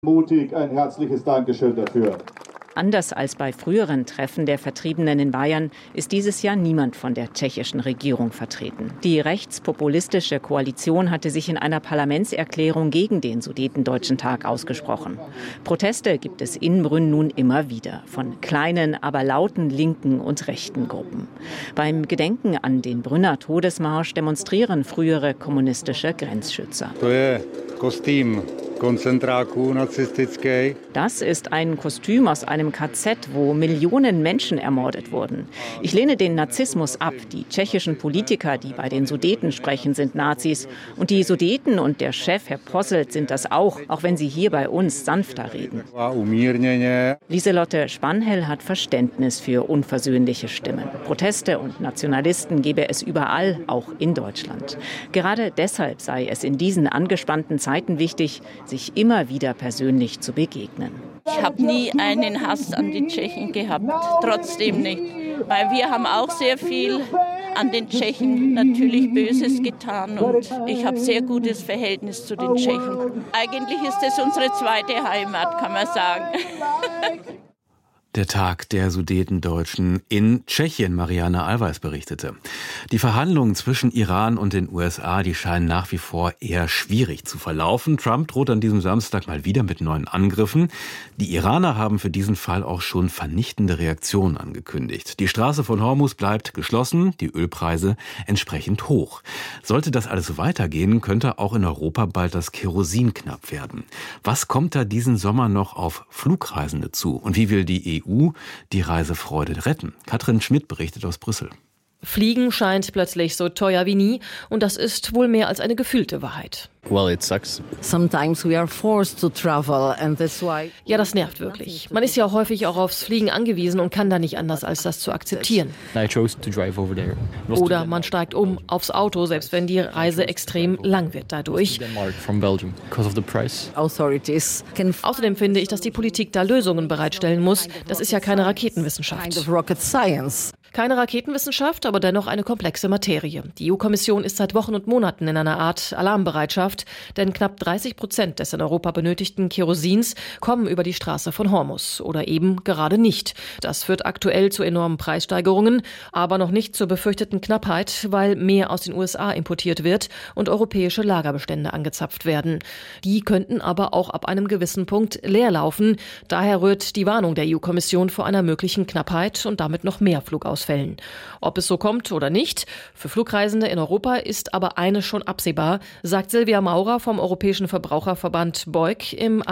Mutig ein herzliches Dankeschön dafür. Anders als bei früheren Treffen der Vertriebenen in Bayern ist dieses Jahr niemand von der tschechischen Regierung vertreten. Die rechtspopulistische Koalition hatte sich in einer Parlamentserklärung gegen den Sudetendeutschen Tag ausgesprochen. Proteste gibt es in Brünn nun immer wieder, von kleinen, aber lauten linken und rechten Gruppen. Beim Gedenken an den Brünner Todesmarsch demonstrieren frühere kommunistische Grenzschützer. Das ist ein Kostüm aus einem KZ, wo Millionen Menschen ermordet wurden. Ich lehne den Narzissmus ab. Die tschechischen Politiker, die bei den Sudeten sprechen, sind Nazis. Und die Sudeten und der Chef, Herr Posselt, sind das auch wenn sie hier bei uns sanfter reden. Lieselotte Spanhel hat Verständnis für unversöhnliche Stimmen. Proteste und Nationalisten gebe es überall, auch in Deutschland. Gerade deshalb sei es in diesen angespannten Zeiten wichtig, sich immer wieder persönlich zu begegnen. Ich habe nie einen Hass an die Tschechen gehabt, trotzdem nicht. Weil wir haben auch sehr viel an den Tschechen natürlich Böses getan und ich habe sehr gutes Verhältnis zu den Tschechen. Eigentlich ist es unsere zweite Heimat, kann man sagen. Der Tag der Sudetendeutschen in Tschechien, Marianne Allweis berichtete. Die Verhandlungen zwischen Iran und den USA, die scheinen nach wie vor eher schwierig zu verlaufen. Trump droht an diesem Samstag mal wieder mit neuen Angriffen. Die Iraner haben für diesen Fall auch schon vernichtende Reaktionen angekündigt. Die Straße von Hormuz bleibt geschlossen, die Ölpreise entsprechend hoch. Sollte das alles so weitergehen, könnte auch in Europa bald das Kerosin knapp werden. Was kommt da diesen Sommer noch auf Flugreisende zu? Und wie will die EU die Reisefreude retten? Katrin Schmidt berichtet aus Brüssel. Fliegen scheint plötzlich so teuer wie nie und das ist wohl mehr als eine gefühlte Wahrheit. Well, it sucks. Sometimes we are forced to travel and that's why. Ja, das nervt wirklich. Man ist ja häufig auch aufs Fliegen angewiesen und kann da nicht anders, als das zu akzeptieren. I chose to drive over there. Oder man steigt aufs Auto, selbst wenn die Reise extrem lang wird dadurch. From Belgium, because of the price. Authorities can Außerdem finde ich, dass die Politik da Lösungen bereitstellen muss. Das ist ja keine Raketenwissenschaft. kind of rocket science. Keine Raketenwissenschaft, aber dennoch eine komplexe Materie. Die EU-Kommission ist seit Wochen und Monaten in einer Art Alarmbereitschaft, denn knapp 30% des in Europa benötigten Kerosins kommen über die Straße von Hormuz oder eben gerade nicht. Das führt aktuell zu enormen Preissteigerungen, aber noch nicht zur befürchteten Knappheit, weil mehr aus den USA importiert wird und europäische Lagerbestände angezapft werden. Die könnten aber auch ab einem gewissen Punkt leer laufen. Daher rührt die Warnung der EU-Kommission vor einer möglichen Knappheit und damit noch mehr Flugausfällen. Ob es so kommt oder nicht, für Flugreisende in Europa ist aber eines schon absehbar, sagt Silvia Maurer vom Europäischen Verbraucherverband BEUC im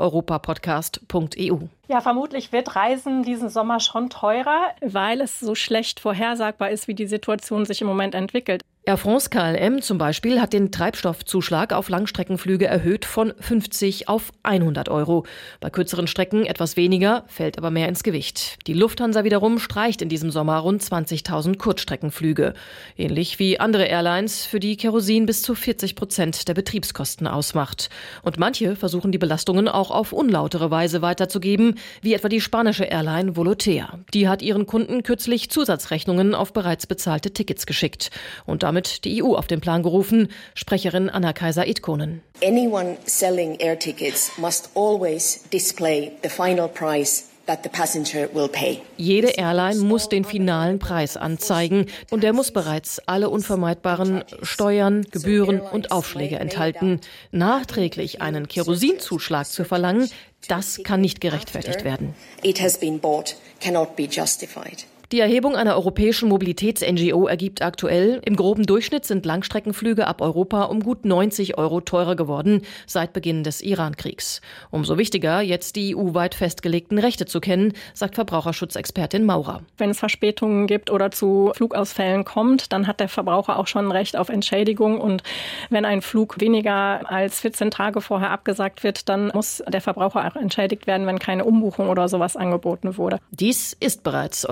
ARD-Europa-Podcast.eu. Ja, vermutlich wird Reisen diesen Sommer schon teurer, weil es so schlecht vorhersagbar ist, wie die Situation sich im Moment entwickelt. Air France KLM zum Beispiel hat den Treibstoffzuschlag auf Langstreckenflüge erhöht von 50 auf 100 €. Bei kürzeren Strecken etwas weniger, fällt aber mehr ins Gewicht. Die Lufthansa wiederum streicht in diesem Sommer rund 20.000 Kurzstreckenflüge. Ähnlich wie andere Airlines, für die Kerosin bis zu 40% der Betriebskosten ausmacht. Und manche versuchen die Belastungen auch auf unlautere Weise weiterzugeben, wie etwa die spanische Airline Volotea. Die hat ihren Kunden kürzlich Zusatzrechnungen auf bereits bezahlte Tickets geschickt und damit die EU auf den Plan gerufen, Sprecherin Anna Kaiser-Itkonen. Anyone selling air tickets must always display the final price that the passenger will pay. Jede Airline muss den finalen Preis anzeigen und der muss bereits alle unvermeidbaren Steuern, Gebühren und Aufschläge enthalten. Nachträglich einen Kerosinzuschlag zu verlangen, das kann nicht gerechtfertigt werden. It has been bought, cannot be justified. Die Erhebung einer europäischen Mobilitäts-NGO ergibt aktuell, im groben Durchschnitt sind Langstreckenflüge ab Europa um gut 90 € teurer geworden seit Beginn des Iran-Kriegs. Umso wichtiger, jetzt die EU-weit festgelegten Rechte zu kennen, sagt Verbraucherschutzexpertin Maurer. Wenn es Verspätungen gibt oder zu Flugausfällen kommt, dann hat der Verbraucher auch schon ein Recht auf Entschädigung. Und wenn ein Flug weniger als 14 Tage vorher abgesagt wird, dann muss der Verbraucher auch entschädigt werden, wenn keine Umbuchung oder sowas angeboten wurde. Dies ist bereits europäisches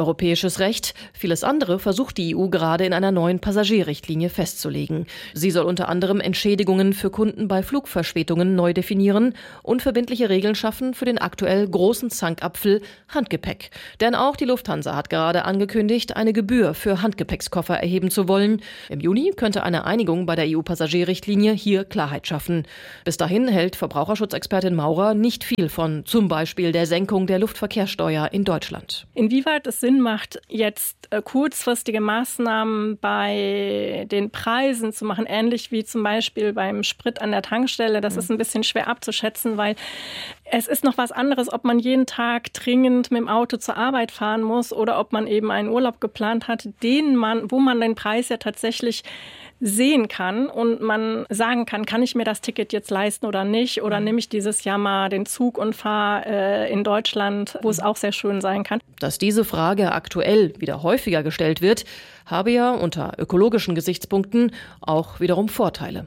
deutsches Recht. Vieles andere versucht die EU gerade in einer neuen Passagierrichtlinie festzulegen. Sie soll unter anderem Entschädigungen für Kunden bei Flugverspätungen neu definieren und verbindliche Regeln schaffen für den aktuell großen Zankapfel Handgepäck. Denn auch die Lufthansa hat gerade angekündigt, eine Gebühr für Handgepäckskoffer erheben zu wollen. Im Juni könnte eine Einigung bei der EU-Passagierrichtlinie hier Klarheit schaffen. Bis dahin hält Verbraucherschutzexpertin Maurer nicht viel von zum Beispiel der Senkung der Luftverkehrssteuer in Deutschland. Inwieweit es Sinn macht, jetzt kurzfristige Maßnahmen bei den Preisen zu machen, ähnlich wie zum Beispiel beim Sprit an der Tankstelle, das ist ein bisschen schwer abzuschätzen, weil es ist noch was anderes, ob man jeden Tag dringend mit dem Auto zur Arbeit fahren muss oder ob man eben einen Urlaub geplant hat, wo man den Preis ja tatsächlich sehen kann und man sagen kann ich mir das Ticket jetzt leisten oder nicht, oder nehme ich dieses Jahr mal den Zug und fahre in Deutschland, wo es auch sehr schön sein kann. Dass diese Frage aktuell wieder häufiger gestellt wird, habe ja unter ökologischen Gesichtspunkten auch wiederum Vorteile.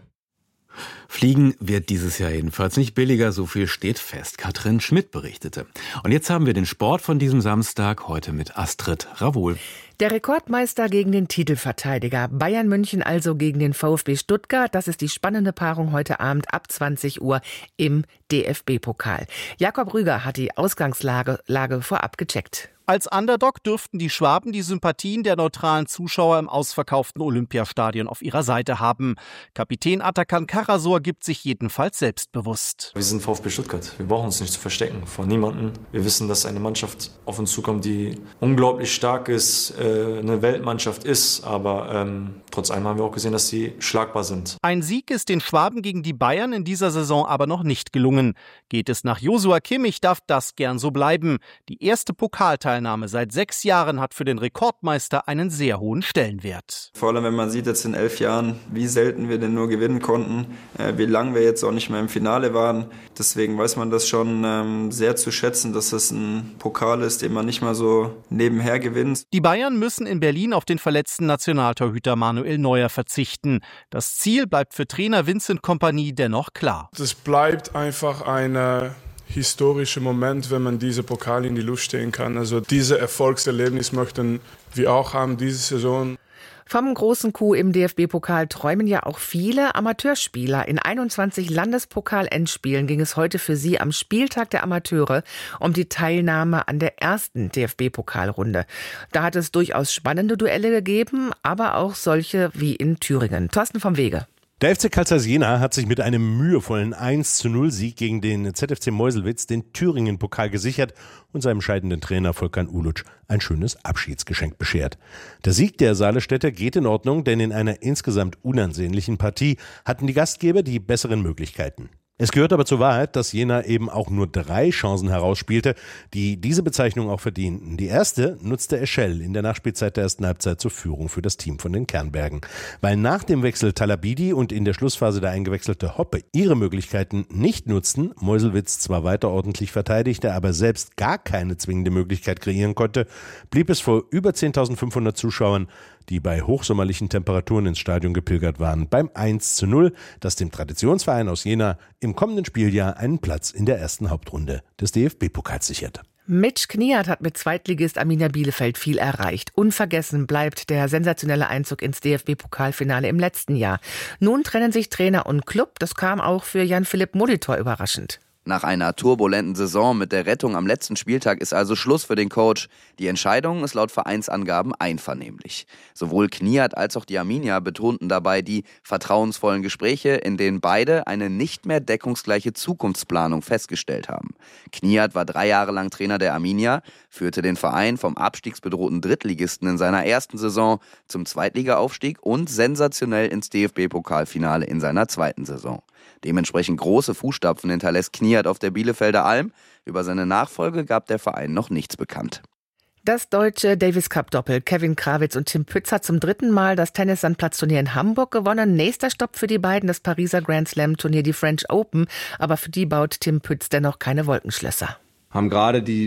Fliegen wird dieses Jahr jedenfalls nicht billiger, so viel steht fest. Katrin Schmidt berichtete. Und jetzt haben wir den Sport von diesem Samstag, heute mit Astrid Ravoul. Der Rekordmeister gegen den Titelverteidiger. Bayern München also gegen den VfB Stuttgart. Das ist die spannende Paarung heute Abend ab 20 Uhr im DFB-Pokal. Jakob Rüger hat die Ausgangslage vorab gecheckt. Als Underdog dürften die Schwaben die Sympathien der neutralen Zuschauer im ausverkauften Olympiastadion auf ihrer Seite haben. Kapitän Atakan Karasor gibt sich jedenfalls selbstbewusst. Wir sind VfB Stuttgart. Wir brauchen uns nicht zu verstecken vor niemandem. Wir wissen, dass eine Mannschaft auf uns zukommt, die unglaublich stark ist, eine Weltmannschaft ist. Aber trotz allem haben wir auch gesehen, dass sie schlagbar sind. Ein Sieg ist den Schwaben gegen die Bayern in dieser Saison aber noch nicht gelungen. Geht es nach Joshua Kimmich, darf das gern so bleiben. Die erste Pokalteilnahme seit 6 Jahren hat für den Rekordmeister einen sehr hohen Stellenwert. Vor allem, wenn man sieht jetzt in 11 Jahren, wie selten wir denn nur gewinnen konnten, wie lange wir jetzt auch nicht mehr im Finale waren. Deswegen weiß man das schon sehr zu schätzen, dass es ein Pokal ist, den man nicht mal so nebenher gewinnt. Die Bayern müssen in Berlin auf den verletzten Nationaltorhüter Manuel Neuer verzichten. Das Ziel bleibt für Trainer Vincent Kompany dennoch klar. Es bleibt einfach eine historischer Moment, wenn man diese Pokal in die Luft stehen kann. Also diese Erfolgserlebnis möchten wir auch haben diese Saison. Vom großen Coup im DFB-Pokal träumen ja auch viele Amateurspieler. In 21 Landespokal-Endspielen ging es heute für sie am Spieltag der Amateure um die Teilnahme an der ersten DFB-Pokalrunde. Da hat es durchaus spannende Duelle gegeben, aber auch solche wie in Thüringen. Thorsten vom Wege. Der FC Carl Zeiss Jena hat sich mit einem mühevollen 1:0-Sieg gegen den ZFC Meuselwitz den Thüringen-Pokal gesichert und seinem scheidenden Trainer Volkan Uluc ein schönes Abschiedsgeschenk beschert. Der Sieg der Salestädter geht in Ordnung, denn in einer insgesamt unansehnlichen Partie hatten die Gastgeber die besseren Möglichkeiten. Es gehört aber zur Wahrheit, dass Jena eben auch nur 3 Chancen herausspielte, die diese Bezeichnung auch verdienten. Die erste nutzte Eschel in der Nachspielzeit der ersten Halbzeit zur Führung für das Team von den Kernbergen. Weil nach dem Wechsel Talabidi und in der Schlussphase der eingewechselte Hoppe ihre Möglichkeiten nicht nutzten, Meuselwitz zwar weiter ordentlich verteidigte, aber selbst gar keine zwingende Möglichkeit kreieren konnte, blieb es vor über 10.500 Zuschauern, die bei hochsommerlichen Temperaturen ins Stadion gepilgert waren, beim 1:0, das dem Traditionsverein aus Jena im kommenden Spieljahr einen Platz in der ersten Hauptrunde des DFB-Pokals sichert. Mitch Kniat hat mit Zweitligist Arminia Bielefeld viel erreicht. Unvergessen bleibt der sensationelle Einzug ins DFB-Pokalfinale im letzten Jahr. Nun trennen sich Trainer und Club. Das kam auch für Jan-Philipp Molitor überraschend. Nach einer turbulenten Saison mit der Rettung am letzten Spieltag ist also Schluss für den Coach. Die Entscheidung ist laut Vereinsangaben einvernehmlich. Sowohl Kniat als auch die Arminia betonten dabei die vertrauensvollen Gespräche, in denen beide eine nicht mehr deckungsgleiche Zukunftsplanung festgestellt haben. Kniat war 3 Jahre lang Trainer der Arminia, führte den Verein vom abstiegsbedrohten Drittligisten in seiner ersten Saison zum Zweitligaaufstieg und sensationell ins DFB-Pokalfinale in seiner zweiten Saison. Dementsprechend große Fußstapfen hinterlässt Kniat auf der Bielefelder Alm. Über seine Nachfolge gab der Verein noch nichts bekannt. Das deutsche Davis-Cup-Doppel. Kevin Krawitz und Tim Pütz hat zum 3. Mal das Tennis-Sandplatzturnier in Hamburg gewonnen. Nächster Stopp für die beiden, das Pariser Grand Slam-Turnier, die French Open. Aber für die baut Tim Pütz dennoch keine Wolkenschlösser. Haben gerade die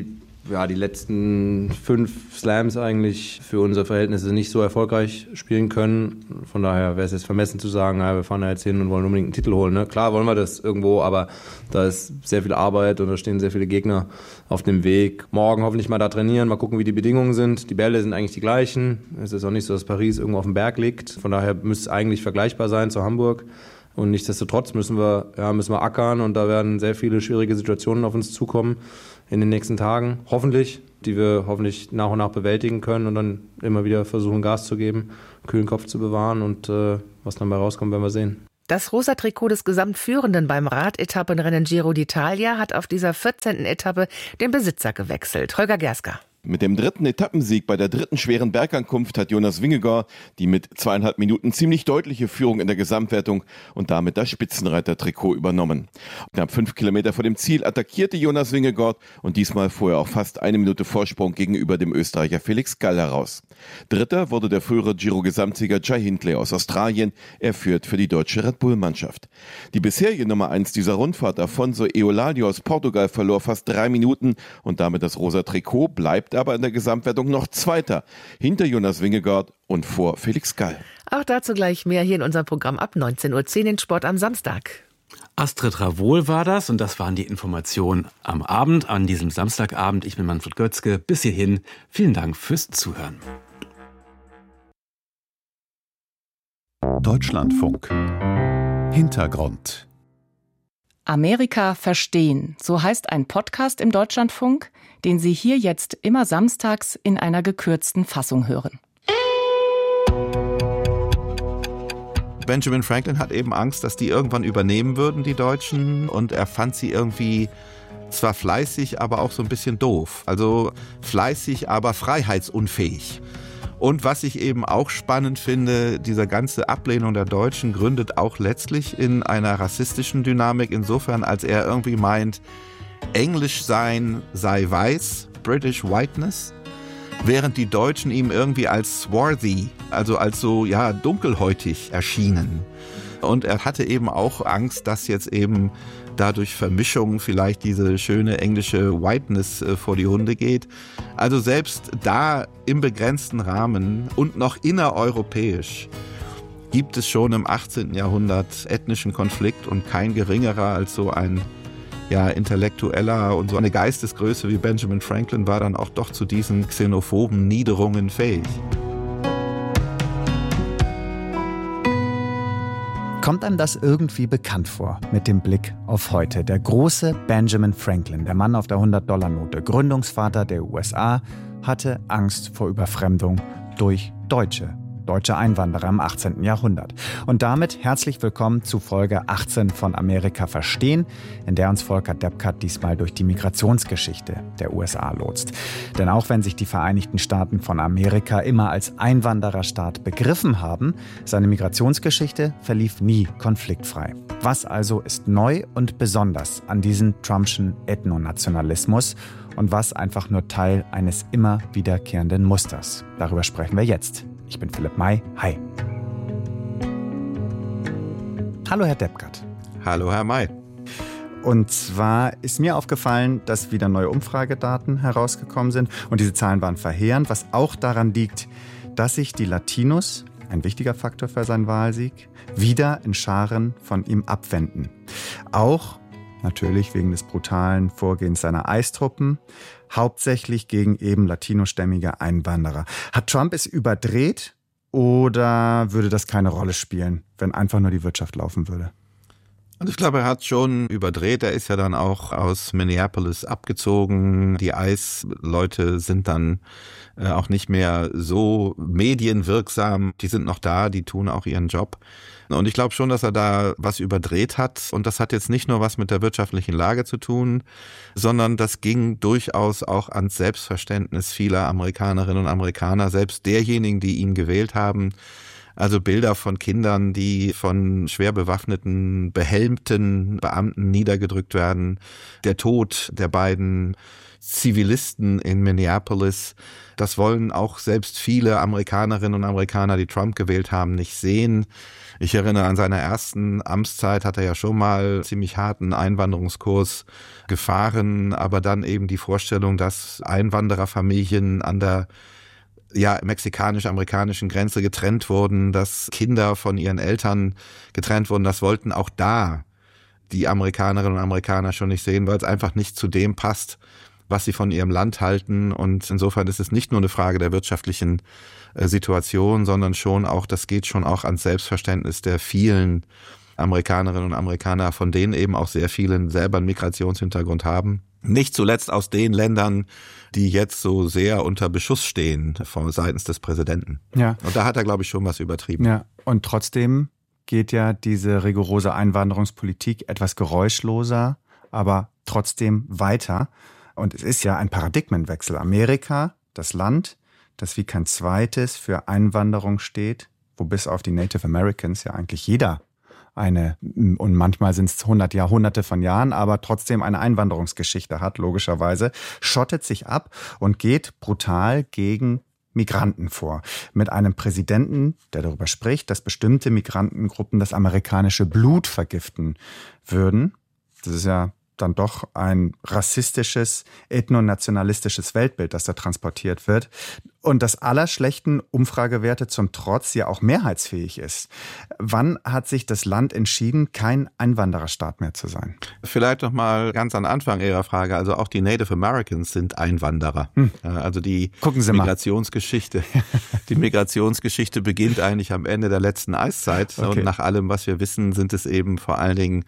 die letzten 5 Slams eigentlich für unsere Verhältnisse nicht so erfolgreich spielen können. Von daher wäre es jetzt vermessen zu sagen, wir fahren da jetzt hin und wollen unbedingt einen Titel holen. Ne? Klar wollen wir das irgendwo, aber da ist sehr viel Arbeit und da stehen sehr viele Gegner auf dem Weg. Morgen hoffentlich mal da trainieren, mal gucken, wie die Bedingungen sind. Die Bälle sind eigentlich die gleichen. Es ist auch nicht so, dass Paris irgendwo auf dem Berg liegt. Von daher müsste es eigentlich vergleichbar sein zu Hamburg. Und nichtsdestotrotz müssen wir ackern und da werden sehr viele schwierige Situationen auf uns zukommen in den nächsten Tagen, hoffentlich, die wir hoffentlich nach und nach bewältigen können und dann immer wieder versuchen, Gas zu geben, kühlen Kopf zu bewahren und was dann bei rauskommt, werden wir sehen. Das rosa Trikot des Gesamtführenden beim Radetappenrennen Giro d'Italia hat auf dieser 14. Etappe den Besitzer gewechselt. Holger Gerska. Mit dem 3. Etappensieg bei der 3. schweren Bergankunft hat Jonas Vingegaard die mit 2,5 Minuten ziemlich deutliche Führung in der Gesamtwertung und damit das Spitzenreiter-Trikot übernommen. Knapp 5 Kilometer vor dem Ziel attackierte Jonas Vingegaard und diesmal fuhr er auch fast 1 Minute Vorsprung gegenüber dem Österreicher Felix Gall heraus. Dritter wurde der frühere Giro-Gesamtsieger Jai Hindley aus Australien. Er führt für die deutsche Red Bull-Mannschaft. Die bisherige Nummer 1 dieser Rundfahrt, Afonso Eulalia aus Portugal, verlor fast 3 Minuten und damit das rosa Trikot, bleibt aber in der Gesamtwertung noch Zweiter, hinter Jonas Vingegaard und vor Felix Gall. Auch dazu gleich mehr hier in unserem Programm ab 19.10 Uhr in Sport am Samstag. Astrid Ravohl war das und das waren die Informationen am Abend, an diesem Samstagabend. Ich bin Manfred Götzke. Bis hierhin, vielen Dank fürs Zuhören. Deutschlandfunk. Hintergrund. Amerika verstehen, so heißt ein Podcast im Deutschlandfunk, den Sie hier jetzt immer samstags in einer gekürzten Fassung hören. Benjamin Franklin hat eben Angst, dass die irgendwann übernehmen würden, die Deutschen. Und er fand sie irgendwie zwar fleißig, aber auch so ein bisschen doof. Also fleißig, aber freiheitsunfähig. Und was ich eben auch spannend finde, diese ganze Ablehnung der Deutschen gründet auch letztlich in einer rassistischen Dynamik, insofern als er irgendwie meint, Englisch sein sei weiß, British Whiteness, während die Deutschen ihm irgendwie als swarthy, also als so dunkelhäutig erschienen. Und er hatte eben auch Angst, dass jetzt eben dadurch Vermischung vielleicht diese schöne englische Whiteness vor die Hunde geht. Also selbst da im begrenzten Rahmen und noch innereuropäisch gibt es schon im 18. Jahrhundert ethnischen Konflikt und kein geringerer als so ein Intellektueller und so eine Geistesgröße wie Benjamin Franklin war dann auch doch zu diesen xenophoben Niederungen fähig. Kommt einem das irgendwie bekannt vor mit dem Blick auf heute? Der große Benjamin Franklin, der Mann auf der $100-Note, Gründungsvater der USA, hatte Angst vor Überfremdung durch Deutsche Einwanderer im 18. Jahrhundert. Und damit herzlich willkommen zu Folge 18 von Amerika verstehen, in der uns Volker Deppkart diesmal durch die Migrationsgeschichte der USA lotst. Denn auch wenn sich die Vereinigten Staaten von Amerika immer als Einwandererstaat begriffen haben, seine Migrationsgeschichte verlief nie konfliktfrei. Was also ist neu und besonders an diesem Trumpschen Ethnonationalismus und was einfach nur Teil eines immer wiederkehrenden Musters? Darüber sprechen wir jetzt. Ich bin Philipp May. Hi. Hallo, Herr Deppkart. Hallo, Herr May. Und zwar ist mir aufgefallen, dass wieder neue Umfragedaten herausgekommen sind. Und diese Zahlen waren verheerend, was auch daran liegt, dass sich die Latinos, ein wichtiger Faktor für seinen Wahlsieg, wieder in Scharen von ihm abwenden. Auch natürlich wegen des brutalen Vorgehens seiner Eistruppen, hauptsächlich gegen eben latinostämmige Einwanderer. Hat Trump es überdreht oder würde das keine Rolle spielen, wenn einfach nur die Wirtschaft laufen würde? Also ich glaube, er hat schon überdreht. Er ist ja dann auch aus Minneapolis abgezogen. Die ICE-Leute sind dann auch nicht mehr so medienwirksam. Die sind noch da, die tun auch ihren Job. Und ich glaube schon, dass er da was überdreht hat. Und das hat jetzt nicht nur was mit der wirtschaftlichen Lage zu tun, sondern das ging durchaus auch ans Selbstverständnis vieler Amerikanerinnen und Amerikaner, selbst derjenigen, die ihn gewählt haben. Also Bilder von Kindern, die von schwer bewaffneten, behelmten Beamten niedergedrückt werden. Der Tod der beiden Zivilisten in Minneapolis. Das wollen auch selbst viele Amerikanerinnen und Amerikaner, die Trump gewählt haben, nicht sehen. Ich erinnere, an seiner ersten Amtszeit hat er ja schon mal ziemlich harten Einwanderungskurs gefahren, aber dann eben die Vorstellung, dass Einwandererfamilien an der mexikanisch-amerikanischen Grenze getrennt wurden, dass Kinder von ihren Eltern getrennt wurden, das wollten auch da die Amerikanerinnen und Amerikaner schon nicht sehen, weil es einfach nicht zu dem passt, was sie von ihrem Land halten. Und insofern ist es nicht nur eine Frage der wirtschaftlichen Situation, sondern schon auch, das geht schon auch ans Selbstverständnis der vielen Amerikanerinnen und Amerikaner, von denen eben auch sehr viele selber einen Migrationshintergrund haben. Nicht zuletzt aus den Ländern, die jetzt so sehr unter Beschuss stehen seitens des Präsidenten. Ja. Und da hat er, glaube ich, schon was übertrieben. Ja, und trotzdem geht ja diese rigorose Einwanderungspolitik etwas geräuschloser, aber trotzdem weiter. Und es ist ja ein Paradigmenwechsel. Amerika, das Land, das wie kein zweites für Einwanderung steht, wo bis auf die Native Americans ja eigentlich jeder und manchmal sind es Hunderte von Jahren, aber trotzdem eine Einwanderungsgeschichte hat, logischerweise, schottet sich ab und geht brutal gegen Migranten vor. Mit einem Präsidenten, der darüber spricht, dass bestimmte Migrantengruppen das amerikanische Blut vergiften würden. Das ist ja dann doch ein rassistisches, ethnonationalistisches Weltbild, das da transportiert wird. Und das aller schlechten Umfragewerte zum Trotz ja auch mehrheitsfähig ist. Wann hat sich das Land entschieden, kein Einwandererstaat mehr zu sein? Vielleicht noch mal ganz am Anfang Ihrer Frage. Also auch die Native Americans sind Einwanderer. Also die Migrationsgeschichte. Die Migrationsgeschichte beginnt eigentlich am Ende der letzten Eiszeit. Okay. Und nach allem, was wir wissen, sind es eben vor allen Dingen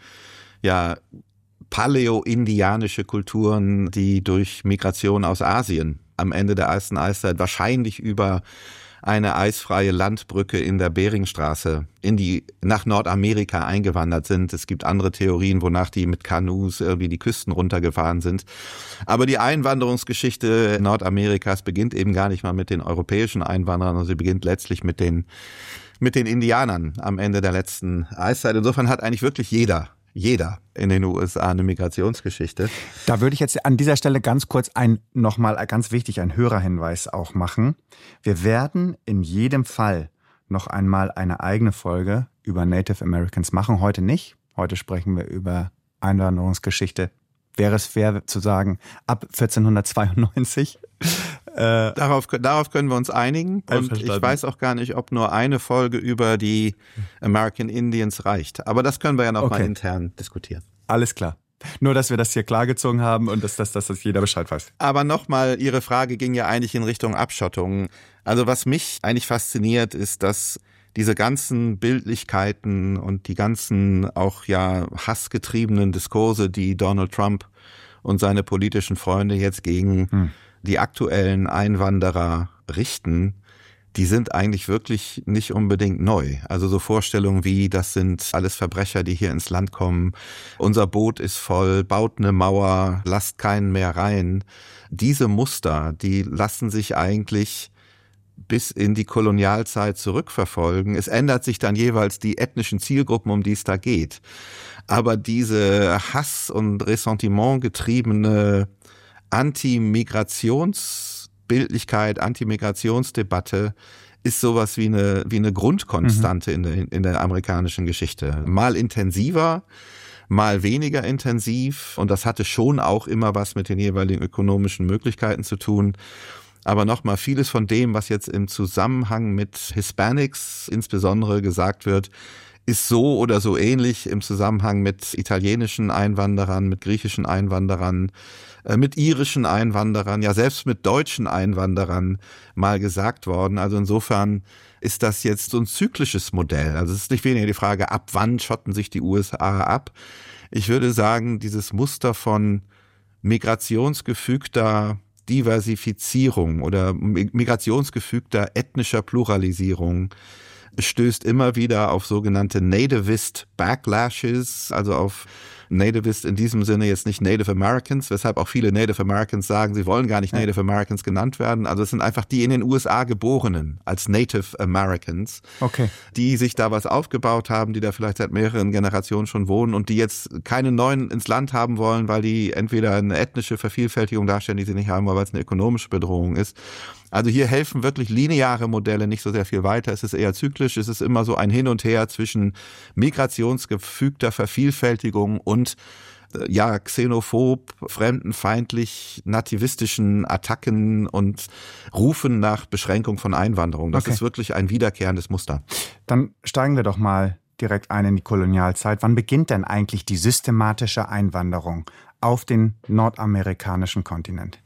paläo-indianische Kulturen, die durch Migration aus Asien am Ende der ersten Eiszeit wahrscheinlich über eine eisfreie Landbrücke in der Beringstraße nach Nordamerika eingewandert sind. Es gibt andere Theorien, wonach die mit Kanus irgendwie die Küsten runtergefahren sind. Aber die Einwanderungsgeschichte Nordamerikas beginnt eben gar nicht mal mit den europäischen Einwanderern, sondern sie beginnt letztlich mit den Indianern am Ende der letzten Eiszeit. Insofern hat eigentlich wirklich jeder in den USA eine Migrationsgeschichte. Da würde ich jetzt an dieser Stelle ganz kurz nochmal ganz wichtig einen Hörerhinweis auch machen. Wir werden in jedem Fall noch einmal eine eigene Folge über Native Americans machen. Heute nicht. Heute sprechen wir über Einwanderungsgeschichte. Wäre es fair zu sagen, ab 1492? Darauf können wir uns einigen. Und ich weiß auch gar nicht, ob nur eine Folge über die American Indians reicht. Aber das können wir ja noch mal intern diskutieren. Alles klar. Nur, dass wir das hier klargezogen haben und dass jeder Bescheid weiß. Aber nochmal, Ihre Frage ging ja eigentlich in Richtung Abschottung. Also was mich eigentlich fasziniert, ist, dass diese ganzen Bildlichkeiten und die ganzen auch hassgetriebenen Diskurse, die Donald Trump und seine politischen Freunde jetzt gegen die aktuellen Einwanderer richten, die sind eigentlich wirklich nicht unbedingt neu. Also so Vorstellungen wie, das sind alles Verbrecher, die hier ins Land kommen, unser Boot ist voll, baut eine Mauer, lasst keinen mehr rein. Diese Muster, die lassen sich eigentlich bis in die Kolonialzeit zurückverfolgen. Es ändert sich dann jeweils die ethnischen Zielgruppen, um die es da geht. Aber diese Hass- und Ressentiment getriebene Anti-Migrationsbildlichkeit, Anti-Migrationsdebatte ist sowas wie eine Grundkonstante in der amerikanischen Geschichte. Mal intensiver, mal weniger intensiv. Und das hatte schon auch immer was mit den jeweiligen ökonomischen Möglichkeiten zu tun. Aber nochmal, vieles von dem, was jetzt im Zusammenhang mit Hispanics insbesondere gesagt wird, ist so oder so ähnlich im Zusammenhang mit italienischen Einwanderern, mit griechischen Einwanderern, mit irischen Einwanderern, ja selbst mit deutschen Einwanderern mal gesagt worden. Also insofern ist das jetzt so ein zyklisches Modell. Also es ist nicht weniger die Frage, ab wann schotten sich die USA ab. Ich würde sagen, dieses Muster von migrationsgefügter Diversifizierung oder migrationsgefügter ethnischer Pluralisierung stößt immer wieder auf sogenannte Nativist Backlashes, also auf Nativist in diesem Sinne jetzt nicht Native Americans, weshalb auch viele Native Americans sagen, sie wollen gar nicht Native Americans genannt werden. Also es sind einfach die in den USA Geborenen als Native Americans, die sich da was aufgebaut haben, die da vielleicht seit mehreren Generationen schon wohnen und die jetzt keine neuen ins Land haben wollen, weil die entweder eine ethnische Vervielfältigung darstellen, die sie nicht haben, weil es eine ökonomische Bedrohung ist. Also hier helfen wirklich lineare Modelle nicht so sehr viel weiter. Es ist eher zyklisch. Es ist immer so ein Hin und Her zwischen migrationsgefügter Vervielfältigung und xenophob, fremdenfeindlich, nativistischen Attacken und Rufen nach Beschränkung von Einwanderung. Das ist wirklich ein wiederkehrendes Muster. Dann steigen wir doch mal direkt ein in die Kolonialzeit. Wann beginnt denn eigentlich die systematische Einwanderung auf den nordamerikanischen Kontinent?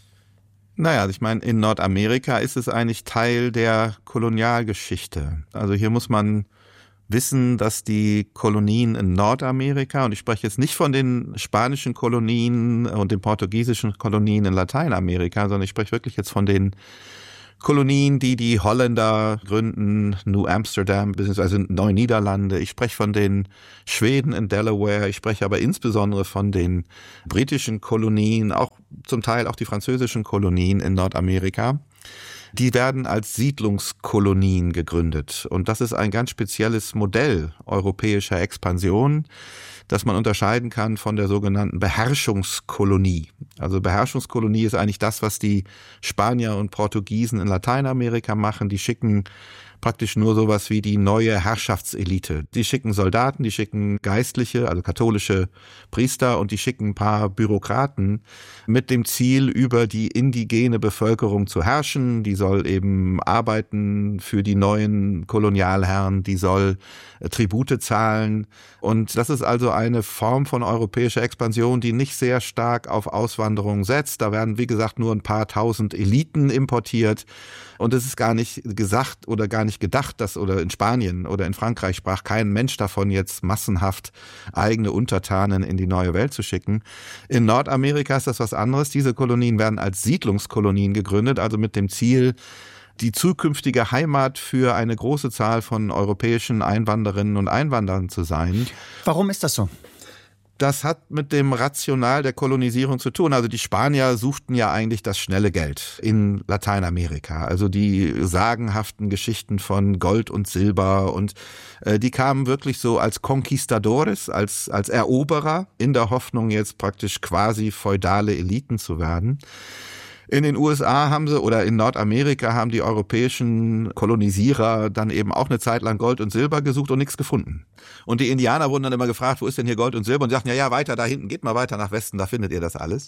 Naja, ich meine, in Nordamerika ist es eigentlich Teil der Kolonialgeschichte. Also hier muss man wissen, dass die Kolonien in Nordamerika, und ich spreche jetzt nicht von den spanischen Kolonien und den portugiesischen Kolonien in Lateinamerika, sondern ich spreche wirklich jetzt von den Kolonien, die die Holländer gründen, New Amsterdam bzw. Neuniederlande. Ich spreche von den Schweden in Delaware. Ich spreche aber insbesondere von den britischen Kolonien, auch zum Teil auch die französischen Kolonien in Nordamerika. Die werden als Siedlungskolonien gegründet. Und das ist ein ganz spezielles Modell europäischer Expansion, das man unterscheiden kann von der sogenannten Beherrschungskolonie. Also Beherrschungskolonie ist eigentlich das, was die Spanier und Portugiesen in Lateinamerika machen. Die schicken praktisch nur sowas wie die neue Herrschaftselite. Die schicken Soldaten, die schicken Geistliche, also katholische Priester, und die schicken ein paar Bürokraten mit dem Ziel, über die indigene Bevölkerung zu herrschen. Die soll eben arbeiten für die neuen Kolonialherren, die soll Tribute zahlen. Und das ist also eine Form von europäischer Expansion, die nicht sehr stark auf Auswanderung setzt. Da werden, wie gesagt, nur ein paar tausend Eliten importiert. Und es ist gar nicht gesagt oder gar nicht gedacht, dass oder in Spanien oder in Frankreich sprach kein Mensch davon, jetzt massenhaft eigene Untertanen in die neue Welt zu schicken. In Nordamerika ist das was anderes. Diese Kolonien werden als Siedlungskolonien gegründet, also mit dem Ziel, die zukünftige Heimat für eine große Zahl von europäischen Einwanderinnen und Einwanderern zu sein. Warum ist das so? Das hat mit dem Rational der Kolonisierung zu tun. Also die Spanier suchten ja eigentlich das schnelle Geld in Lateinamerika. Also die sagenhaften Geschichten von Gold und Silber, und die kamen wirklich so als Conquistadores, als Eroberer, in der Hoffnung, jetzt praktisch quasi feudale Eliten zu werden. In den USA haben sie, oder in Nordamerika haben die europäischen Kolonisierer dann eben auch eine Zeit lang Gold und Silber gesucht und nichts gefunden. Und die Indianer wurden dann immer gefragt, wo ist denn hier Gold und Silber? Und die sagten, ja, weiter da hinten, geht mal weiter nach Westen, da findet ihr das alles.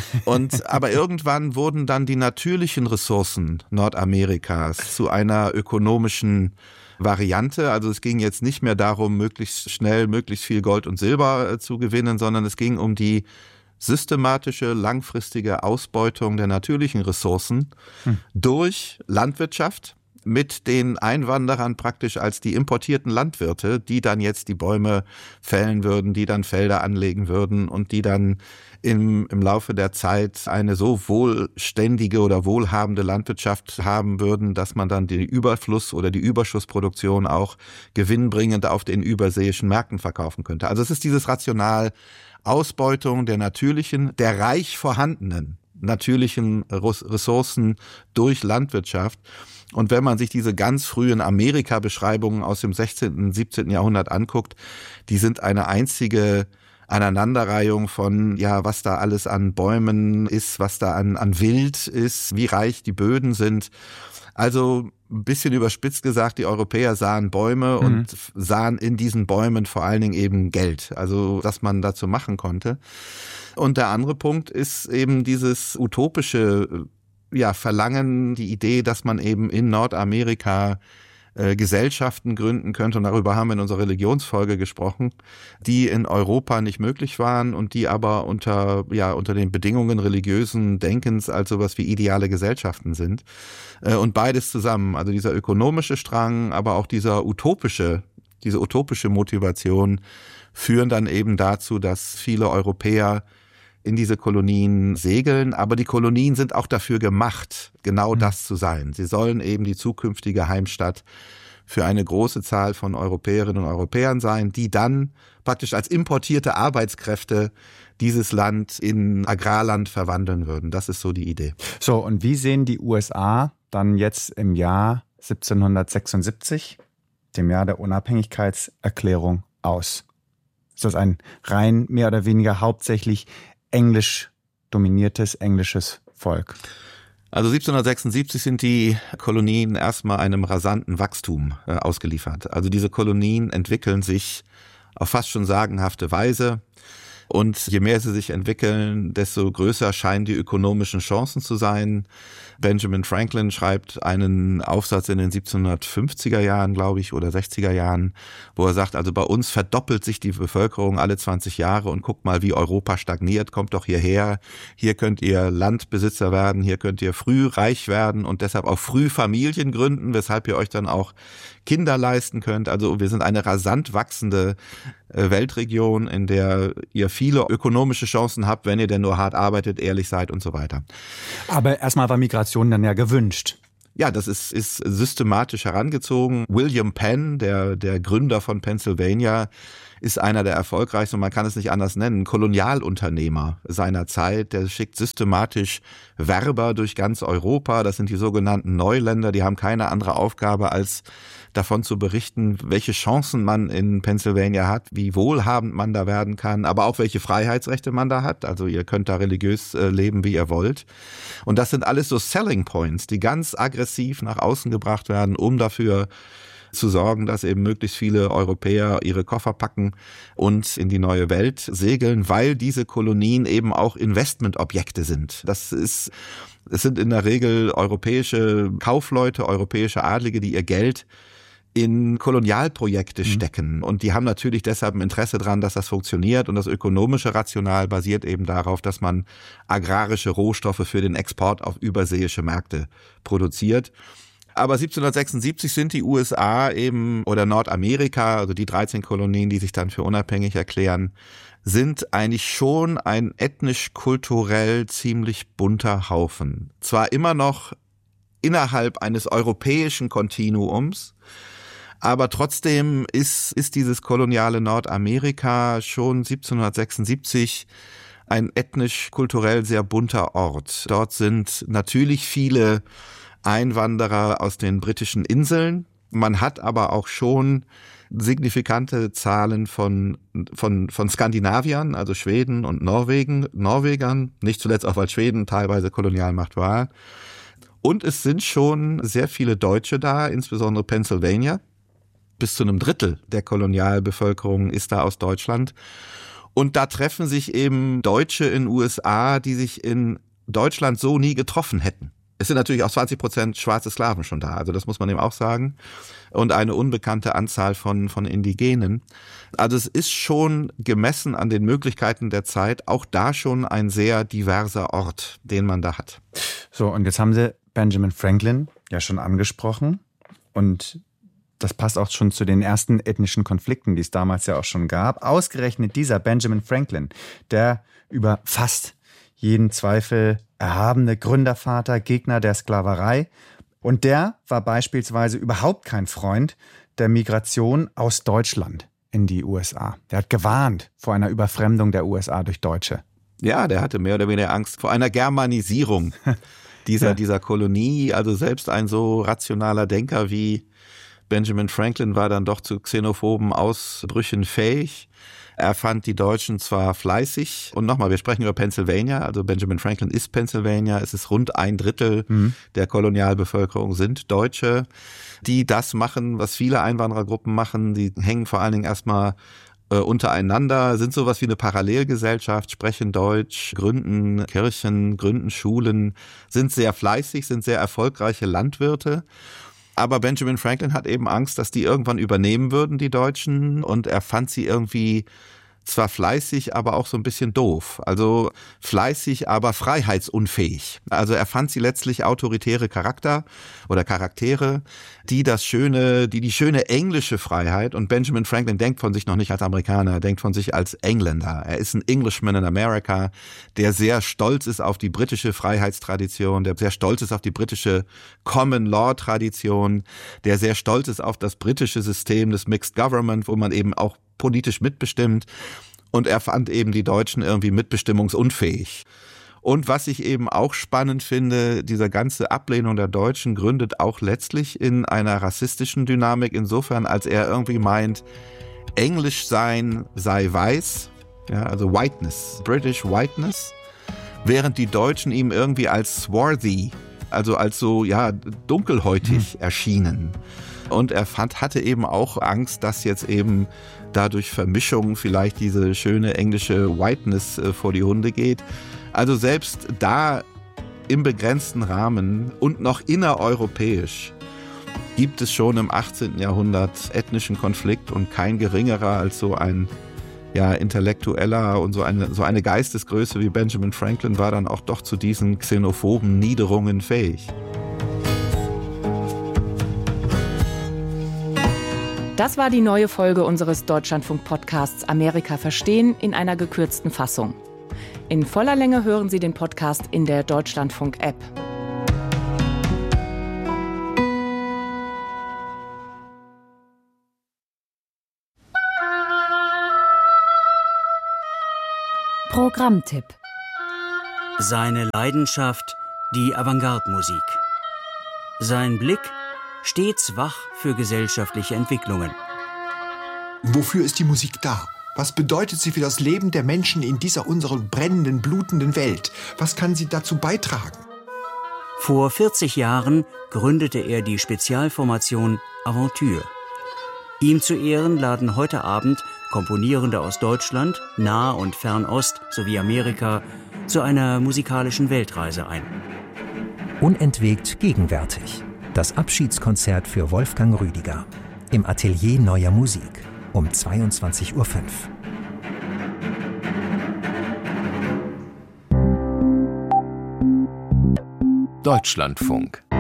Aber irgendwann wurden dann die natürlichen Ressourcen Nordamerikas zu einer ökonomischen Variante. Also es ging jetzt nicht mehr darum, möglichst schnell, möglichst viel Gold und Silber zu gewinnen, sondern es ging um die systematische, langfristige Ausbeutung der natürlichen Ressourcen durch Landwirtschaft mit den Einwanderern praktisch als die importierten Landwirte, die dann jetzt die Bäume fällen würden, die dann Felder anlegen würden und die dann im Laufe der Zeit eine so wohlständige oder wohlhabende Landwirtschaft haben würden, dass man dann den Überfluss oder die Überschussproduktion auch gewinnbringend auf den überseeischen Märkten verkaufen könnte. Also es ist dieses Rational Ausbeutung der natürlichen, der reich vorhandenen natürlichen Ressourcen durch Landwirtschaft. Und wenn man sich diese ganz frühen Amerika-Beschreibungen aus dem 16. und 17. Jahrhundert anguckt, die sind eine einzige Aneinanderreihung von, ja, was da alles an Bäumen ist, was da an Wild ist, wie reich die Böden sind. Also ein bisschen überspitzt gesagt, die Europäer sahen Bäume und sahen in diesen Bäumen vor allen Dingen eben Geld, also was man dazu machen konnte. Und der andere Punkt ist eben dieses utopische Verlangen, die Idee, dass man eben in Nordamerika Gesellschaften gründen könnte, und darüber haben wir in unserer Religionsfolge gesprochen, die in Europa nicht möglich waren und die aber unter den Bedingungen religiösen Denkens als sowas wie ideale Gesellschaften sind. Und beides zusammen, also dieser ökonomische Strang, aber auch diese utopische Motivation führen dann eben dazu, dass viele Europäer in diese Kolonien segeln, aber die Kolonien sind auch dafür gemacht, genau das zu sein. Sie sollen eben die zukünftige Heimstatt für eine große Zahl von Europäerinnen und Europäern sein, die dann praktisch als importierte Arbeitskräfte dieses Land in Agrarland verwandeln würden. Das ist so die Idee. So, und wie sehen die USA dann jetzt im Jahr 1776, dem Jahr der Unabhängigkeitserklärung, aus? Ist das ein rein mehr oder weniger hauptsächlich englisch dominiertes englisches Volk? Also 1776 sind die Kolonien erstmal einem rasanten Wachstum ausgeliefert. Also diese Kolonien entwickeln sich auf fast schon sagenhafte Weise. Und je mehr sie sich entwickeln, desto größer scheinen die ökonomischen Chancen zu sein. Benjamin Franklin schreibt einen Aufsatz in den 1750er Jahren, glaube ich, oder 60er Jahren, wo er sagt, also bei uns verdoppelt sich die Bevölkerung alle 20 Jahre und guckt mal, wie Europa stagniert, kommt doch hierher. Hier könnt ihr Landbesitzer werden, hier könnt ihr früh reich werden und deshalb auch früh Familien gründen, weshalb ihr euch dann auch Kinder leisten könnt. Also wir sind eine rasant wachsende Weltregion, in der ihr viele ökonomische Chancen habt, wenn ihr denn nur hart arbeitet, ehrlich seid und so weiter. Aber erstmal war Migration dann ja gewünscht. Ja, das ist systematisch herangezogen. William Penn, der Gründer von Pennsylvania, ist einer der erfolgreichsten, und man kann es nicht anders nennen, Kolonialunternehmer seiner Zeit. Der schickt systematisch Werber durch ganz Europa. Das sind die sogenannten Neuländer. Die haben keine andere Aufgabe, als davon zu berichten, welche Chancen man in Pennsylvania hat, wie wohlhabend man da werden kann, aber auch welche Freiheitsrechte man da hat. Also ihr könnt da religiös leben, wie ihr wollt. Und das sind alles so Selling Points, die ganz aggressiv nach außen gebracht werden, um dafür zu sorgen, dass eben möglichst viele Europäer ihre Koffer packen und in die neue Welt segeln, weil diese Kolonien eben auch Investmentobjekte sind. Es sind in der Regel europäische Kaufleute, europäische Adlige, die ihr Geld in Kolonialprojekte stecken. Und die haben natürlich deshalb ein Interesse daran, dass das funktioniert. Und das ökonomische Rational basiert eben darauf, dass man agrarische Rohstoffe für den Export auf überseeische Märkte produziert. Aber 1776 sind die USA eben, oder Nordamerika, also die 13 Kolonien, die sich dann für unabhängig erklären, sind eigentlich schon ein ethnisch-kulturell ziemlich bunter Haufen. Zwar immer noch innerhalb eines europäischen Kontinuums, aber trotzdem ist dieses koloniale Nordamerika schon 1776 ein ethnisch-kulturell sehr bunter Ort. Dort sind natürlich viele Einwanderer aus den britischen Inseln. Man hat aber auch schon signifikante Zahlen von Skandinaviern, also Schweden und Norwegern, nicht zuletzt auch, weil Schweden teilweise Kolonialmacht war. Und es sind schon sehr viele Deutsche da, insbesondere Pennsylvania. Bis zu einem Drittel der Kolonialbevölkerung ist da aus Deutschland. Und da treffen sich eben Deutsche in USA, die sich in Deutschland so nie getroffen hätten. Es sind natürlich auch 20% schwarze Sklaven schon da, also das muss man eben auch sagen. Und eine unbekannte Anzahl von Indigenen. Also es ist schon gemessen an den Möglichkeiten der Zeit auch da schon ein sehr diverser Ort, den man da hat. So, und jetzt haben Sie Benjamin Franklin ja schon angesprochen. Und das passt auch schon zu den ersten ethnischen Konflikten, die es damals ja auch schon gab. Ausgerechnet dieser Benjamin Franklin, der über fast jeden Zweifel erhabene Gründervater, Gegner der Sklaverei. Und der war beispielsweise überhaupt kein Freund der Migration aus Deutschland in die USA. Der hat gewarnt vor einer Überfremdung der USA durch Deutsche. Ja, der hatte mehr oder weniger Angst vor einer Germanisierung dieser Kolonie. Also selbst ein so rationaler Denker wie Benjamin Franklin war dann doch zu xenophoben Ausbrüchen fähig. Er fand die Deutschen zwar fleißig, und nochmal, wir sprechen über Pennsylvania, also Benjamin Franklin ist Pennsylvania, es ist rund ein Drittel der Kolonialbevölkerung sind Deutsche, die das machen, was viele Einwanderergruppen machen, die hängen vor allen Dingen erstmal untereinander, sind sowas wie eine Parallelgesellschaft, sprechen Deutsch, gründen Kirchen, gründen Schulen, sind sehr fleißig, sind sehr erfolgreiche Landwirte. Aber Benjamin Franklin hat eben Angst, dass die irgendwann übernehmen würden, die Deutschen, und er fand sie irgendwie zwar fleißig, aber auch so ein bisschen doof. Also fleißig, aber freiheitsunfähig. Also er fand sie letztlich autoritäre Charaktere, die die schöne englische Freiheit, und Benjamin Franklin denkt von sich noch nicht als Amerikaner, er denkt von sich als Engländer. Er ist ein Englishman in America, der sehr stolz ist auf die britische Freiheitstradition, der sehr stolz ist auf die britische Common Law Tradition, der sehr stolz ist auf das britische System des Mixed Government, wo man eben auch politisch mitbestimmt. Und er fand eben die Deutschen irgendwie mitbestimmungsunfähig. Und was ich eben auch spannend finde, diese ganze Ablehnung der Deutschen gründet auch letztlich in einer rassistischen Dynamik, insofern als er irgendwie meint, Englisch sein sei weiß, ja, also Whiteness, British Whiteness, während die Deutschen ihm irgendwie als swarthy, also als so dunkelhäutig erschienen. Und er hatte eben auch Angst, dass jetzt eben dadurch Vermischung vielleicht diese schöne englische Whiteness vor die Hunde geht. Also selbst da im begrenzten Rahmen und noch innereuropäisch gibt es schon im 18. Jahrhundert ethnischen Konflikt, und kein geringerer als so ein Intellektueller und so eine Geistesgröße wie Benjamin Franklin war dann auch doch zu diesen xenophoben Niederungen fähig. Das war die neue Folge unseres Deutschlandfunk-Podcasts Amerika verstehen in einer gekürzten Fassung. In voller Länge hören Sie den Podcast in der Deutschlandfunk-App. Programmtipp. Seine Leidenschaft, die Avantgarde-Musik. Sein Blick, stets wach für gesellschaftliche Entwicklungen. Wofür ist die Musik da? Was bedeutet sie für das Leben der Menschen in dieser unseren brennenden, blutenden Welt? Was kann sie dazu beitragen? Vor 40 Jahren gründete er die Spezialformation Aventure. Ihm zu Ehren laden heute Abend Komponierende aus Deutschland, Nah- und Fernost sowie Amerika zu einer musikalischen Weltreise ein. Unentwegt gegenwärtig. Das Abschiedskonzert für Wolfgang Rüdiger. Im Atelier Neuer Musik um 22:05 Uhr. Deutschlandfunk.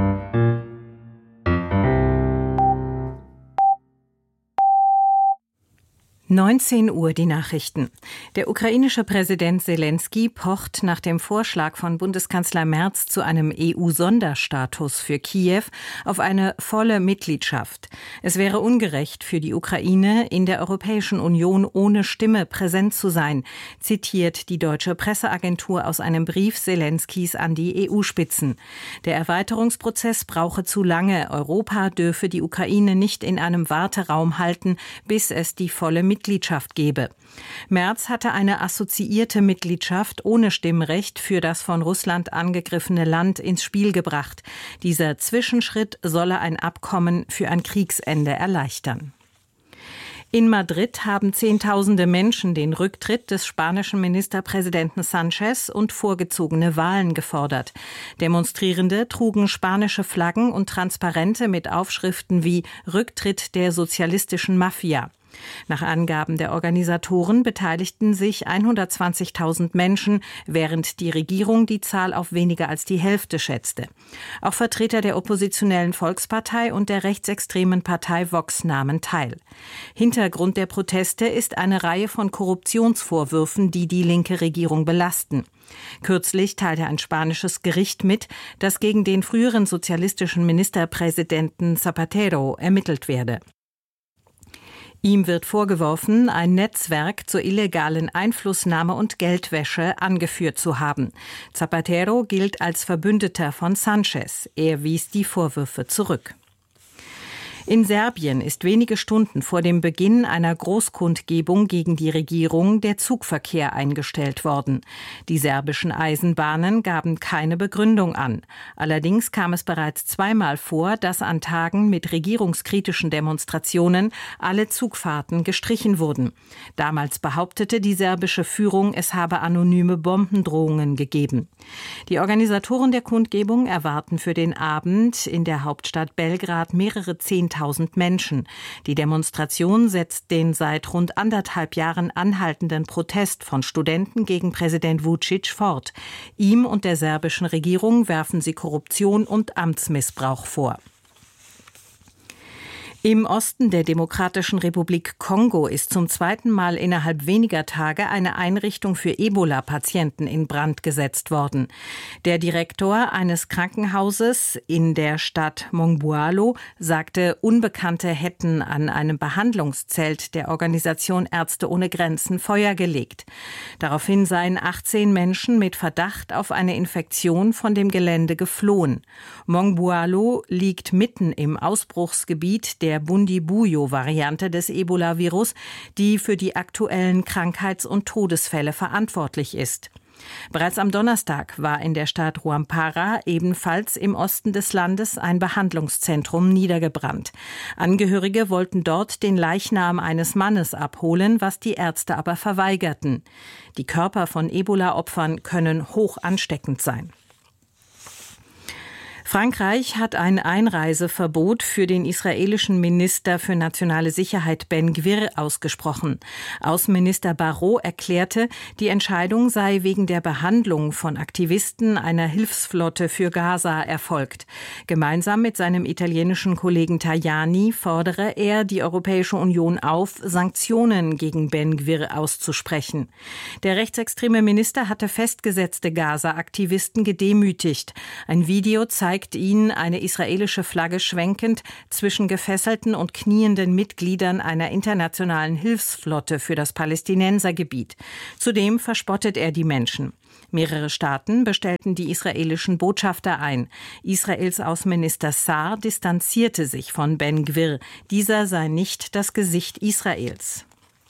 19 Uhr die Nachrichten. Der ukrainische Präsident Selenskyj pocht nach dem Vorschlag von Bundeskanzler Merz zu einem EU-Sonderstatus für Kiew auf eine volle Mitgliedschaft. Es wäre ungerecht für die Ukraine, in der Europäischen Union ohne Stimme präsent zu sein, zitiert die deutsche Presseagentur aus einem Brief Selenskyjs an die EU-Spitzen. Der Erweiterungsprozess brauche zu lange. Europa dürfe die Ukraine nicht in einem Warteraum halten, bis es die volle Mitgliedschaft gebe. Merz hatte eine assoziierte Mitgliedschaft ohne Stimmrecht für das von Russland angegriffene Land ins Spiel gebracht. Dieser Zwischenschritt solle ein Abkommen für ein Kriegsende erleichtern. In Madrid haben Zehntausende Menschen den Rücktritt des spanischen Ministerpräsidenten Sánchez und vorgezogene Wahlen gefordert. Demonstrierende trugen spanische Flaggen und Transparente mit Aufschriften wie Rücktritt der sozialistischen Mafia. Nach Angaben der Organisatoren beteiligten sich 120.000 Menschen, während die Regierung die Zahl auf weniger als die Hälfte schätzte. Auch Vertreter der oppositionellen Volkspartei und der rechtsextremen Partei Vox nahmen teil. Hintergrund der Proteste ist eine Reihe von Korruptionsvorwürfen, die die linke Regierung belasten. Kürzlich teilte ein spanisches Gericht mit, dass gegen den früheren sozialistischen Ministerpräsidenten Zapatero ermittelt werde. Ihm wird vorgeworfen, ein Netzwerk zur illegalen Einflussnahme und Geldwäsche angeführt zu haben. Zapatero gilt als Verbündeter von Sánchez. Er wies die Vorwürfe zurück. In Serbien ist wenige Stunden vor dem Beginn einer Großkundgebung gegen die Regierung der Zugverkehr eingestellt worden. Die serbischen Eisenbahnen gaben keine Begründung an. Allerdings kam es bereits zweimal vor, dass an Tagen mit regierungskritischen Demonstrationen alle Zugfahrten gestrichen wurden. Damals behauptete die serbische Führung, es habe anonyme Bombendrohungen gegeben. Die Organisatoren der Kundgebung erwarten für den Abend in der Hauptstadt Belgrad mehrere 10.000 200.000 Menschen. Die Demonstration setzt den seit rund 1,5 Jahren anhaltenden Protest von Studenten gegen Präsident Vučić fort. Ihm und der serbischen Regierung werfen sie Korruption und Amtsmissbrauch vor. Im Osten der Demokratischen Republik Kongo ist zum zweiten Mal innerhalb weniger Tage eine Einrichtung für Ebola-Patienten in Brand gesetzt worden. Der Direktor eines Krankenhauses in der Stadt Mongbualo sagte, Unbekannte hätten an einem Behandlungszelt der Organisation Ärzte ohne Grenzen Feuer gelegt. Daraufhin seien 18 Menschen mit Verdacht auf eine Infektion von dem Gelände geflohen. Mongbualo liegt mitten im Ausbruchsgebiet der Bundibugyo-Variante des Ebola-Virus, die für die aktuellen Krankheits- und Todesfälle verantwortlich ist. Bereits am Donnerstag war in der Stadt Rwampara, ebenfalls im Osten des Landes, ein Behandlungszentrum niedergebrannt. Angehörige wollten dort den Leichnam eines Mannes abholen, was die Ärzte aber verweigerten. Die Körper von Ebola-Opfern können hoch ansteckend sein. Frankreich hat ein Einreiseverbot für den israelischen Minister für nationale Sicherheit Ben-Gvir ausgesprochen. Außenminister Barrot erklärte, die Entscheidung sei wegen der Behandlung von Aktivisten einer Hilfsflotte für Gaza erfolgt. Gemeinsam mit seinem italienischen Kollegen Tajani fordere er die Europäische Union auf, Sanktionen gegen Ben-Gvir auszusprechen. Der rechtsextreme Minister hatte festgesetzte Gaza-Aktivisten gedemütigt. Ein Video zeigt ihn, eine israelische Flagge schwenkend, zwischen gefesselten und knienden Mitgliedern einer internationalen Hilfsflotte für das Palästinensergebiet. Zudem verspottet er die Menschen. Mehrere Staaten bestellten die israelischen Botschafter ein. Israels Außenminister Saar distanzierte sich von Ben-Gvir. Dieser sei nicht das Gesicht Israels.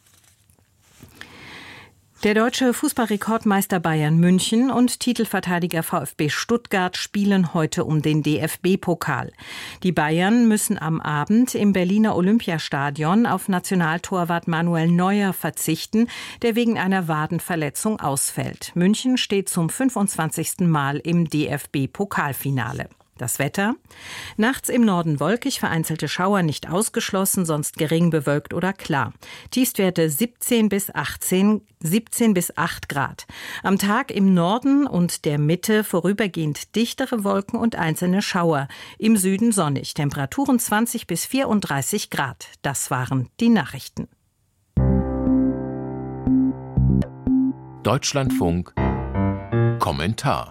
Der deutsche Fußballrekordmeister Bayern München und Titelverteidiger VfB Stuttgart spielen heute um den DFB-Pokal. Die Bayern müssen am Abend im Berliner Olympiastadion auf Nationaltorwart Manuel Neuer verzichten, der wegen einer Wadenverletzung ausfällt. München steht zum 25. Mal im DFB-Pokalfinale. Das Wetter? Nachts im Norden wolkig, vereinzelte Schauer nicht ausgeschlossen, sonst gering bewölkt oder klar. Tiefstwerte 17 bis 8 Grad. Am Tag im Norden und der Mitte vorübergehend dichtere Wolken und einzelne Schauer. Im Süden sonnig. Temperaturen 20 bis 34 Grad. Das waren die Nachrichten. Deutschlandfunk Kommentar.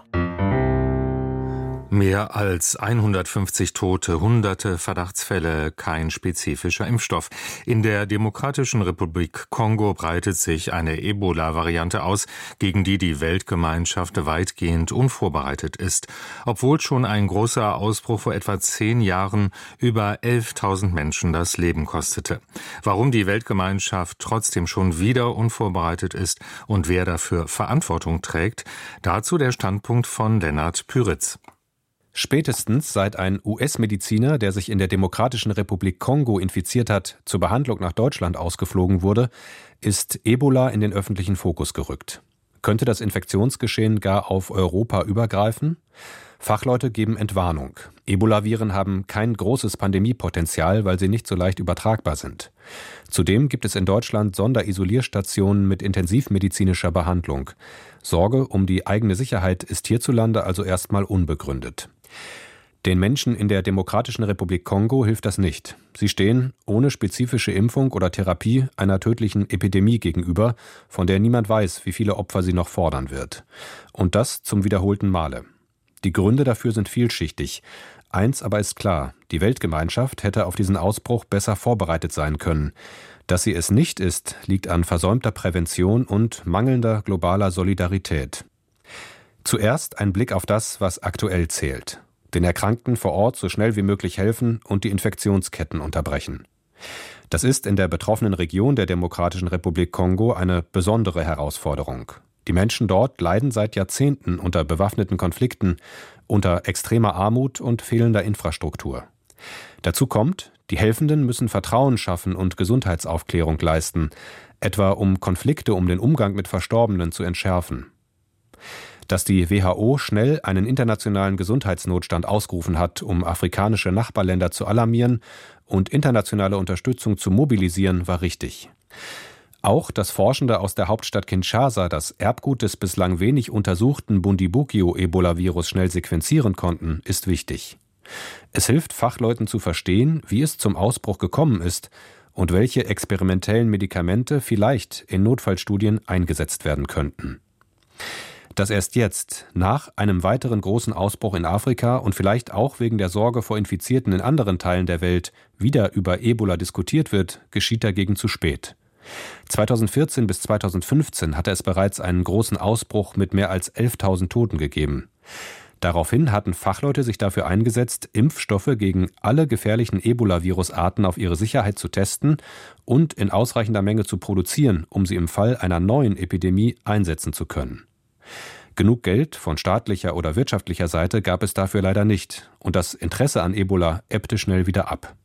Mehr als 150 Tote, hunderte Verdachtsfälle, kein spezifischer Impfstoff. In der Demokratischen Republik Kongo breitet sich eine Ebola-Variante aus, gegen die die Weltgemeinschaft weitgehend unvorbereitet ist. Obwohl schon ein großer Ausbruch vor etwa 10 Jahren über 11.000 Menschen das Leben kostete. Warum die Weltgemeinschaft trotzdem schon wieder unvorbereitet ist und wer dafür Verantwortung trägt, dazu der Standpunkt von Lennart Püritz. Spätestens seit ein US-Mediziner, der sich in der Demokratischen Republik Kongo infiziert hat, zur Behandlung nach Deutschland ausgeflogen wurde, ist Ebola in den öffentlichen Fokus gerückt. Könnte das Infektionsgeschehen gar auf Europa übergreifen? Fachleute geben Entwarnung. Ebola-Viren haben kein großes Pandemiepotenzial, weil sie nicht so leicht übertragbar sind. Zudem gibt es in Deutschland Sonderisolierstationen mit intensivmedizinischer Behandlung. Sorge um die eigene Sicherheit ist hierzulande also erstmal unbegründet. Den Menschen in der Demokratischen Republik Kongo hilft das nicht. Sie stehen ohne spezifische Impfung oder Therapie einer tödlichen Epidemie gegenüber, von der niemand weiß, wie viele Opfer sie noch fordern wird. Und das zum wiederholten Male. Die Gründe dafür sind vielschichtig. Eins aber ist klar, die Weltgemeinschaft hätte auf diesen Ausbruch besser vorbereitet sein können. Dass sie es nicht ist, liegt an versäumter Prävention und mangelnder globaler Solidarität. Zuerst ein Blick auf das, was aktuell zählt. Den Erkrankten vor Ort so schnell wie möglich helfen und die Infektionsketten unterbrechen. Das ist in der betroffenen Region der Demokratischen Republik Kongo eine besondere Herausforderung. Die Menschen dort leiden seit Jahrzehnten unter bewaffneten Konflikten, unter extremer Armut und fehlender Infrastruktur. Dazu kommt, die Helfenden müssen Vertrauen schaffen und Gesundheitsaufklärung leisten, etwa um Konflikte um den Umgang mit Verstorbenen zu entschärfen. Dass die WHO schnell einen internationalen Gesundheitsnotstand ausgerufen hat, um afrikanische Nachbarländer zu alarmieren und internationale Unterstützung zu mobilisieren, war richtig. Auch, dass Forschende aus der Hauptstadt Kinshasa das Erbgut des bislang wenig untersuchten Bundibugyo-Ebola-Virus schnell sequenzieren konnten, ist wichtig. Es hilft Fachleuten zu verstehen, wie es zum Ausbruch gekommen ist und welche experimentellen Medikamente vielleicht in Notfallstudien eingesetzt werden könnten. Dass erst jetzt, nach einem weiteren großen Ausbruch in Afrika und vielleicht auch wegen der Sorge vor Infizierten in anderen Teilen der Welt, wieder über Ebola diskutiert wird, geschieht dagegen zu spät. 2014 bis 2015 hatte es bereits einen großen Ausbruch mit mehr als 11.000 Toten gegeben. Daraufhin hatten Fachleute sich dafür eingesetzt, Impfstoffe gegen alle gefährlichen Ebola-Virusarten auf ihre Sicherheit zu testen und in ausreichender Menge zu produzieren, um sie im Fall einer neuen Epidemie einsetzen zu können. Genug Geld von staatlicher oder wirtschaftlicher Seite gab es dafür leider nicht und das Interesse an Ebola ebbte schnell wieder ab.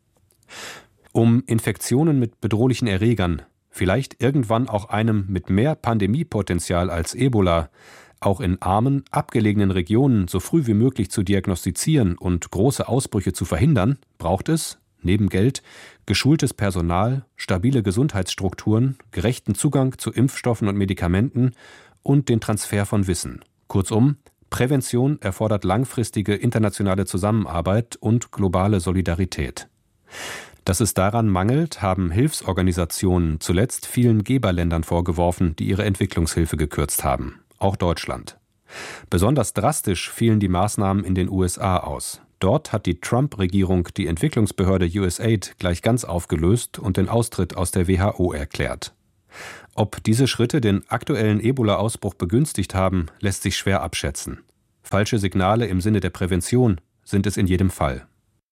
Um Infektionen mit bedrohlichen Erregern, vielleicht irgendwann auch einem mit mehr Pandemiepotenzial als Ebola, auch in armen, abgelegenen Regionen so früh wie möglich zu diagnostizieren und große Ausbrüche zu verhindern, braucht es, neben Geld, geschultes Personal, stabile Gesundheitsstrukturen, gerechten Zugang zu Impfstoffen und Medikamenten und den Transfer von Wissen. Kurzum, Prävention erfordert langfristige internationale Zusammenarbeit und globale Solidarität. Dass es daran mangelt, haben Hilfsorganisationen zuletzt vielen Geberländern vorgeworfen, die ihre Entwicklungshilfe gekürzt haben. Auch Deutschland. Besonders drastisch fielen die Maßnahmen in den USA aus. Dort hat die Trump-Regierung die Entwicklungsbehörde USAID gleich ganz aufgelöst und den Austritt aus der WHO erklärt. Ob diese Schritte den aktuellen Ebola-Ausbruch begünstigt haben, lässt sich schwer abschätzen. Falsche Signale im Sinne der Prävention sind es in jedem Fall.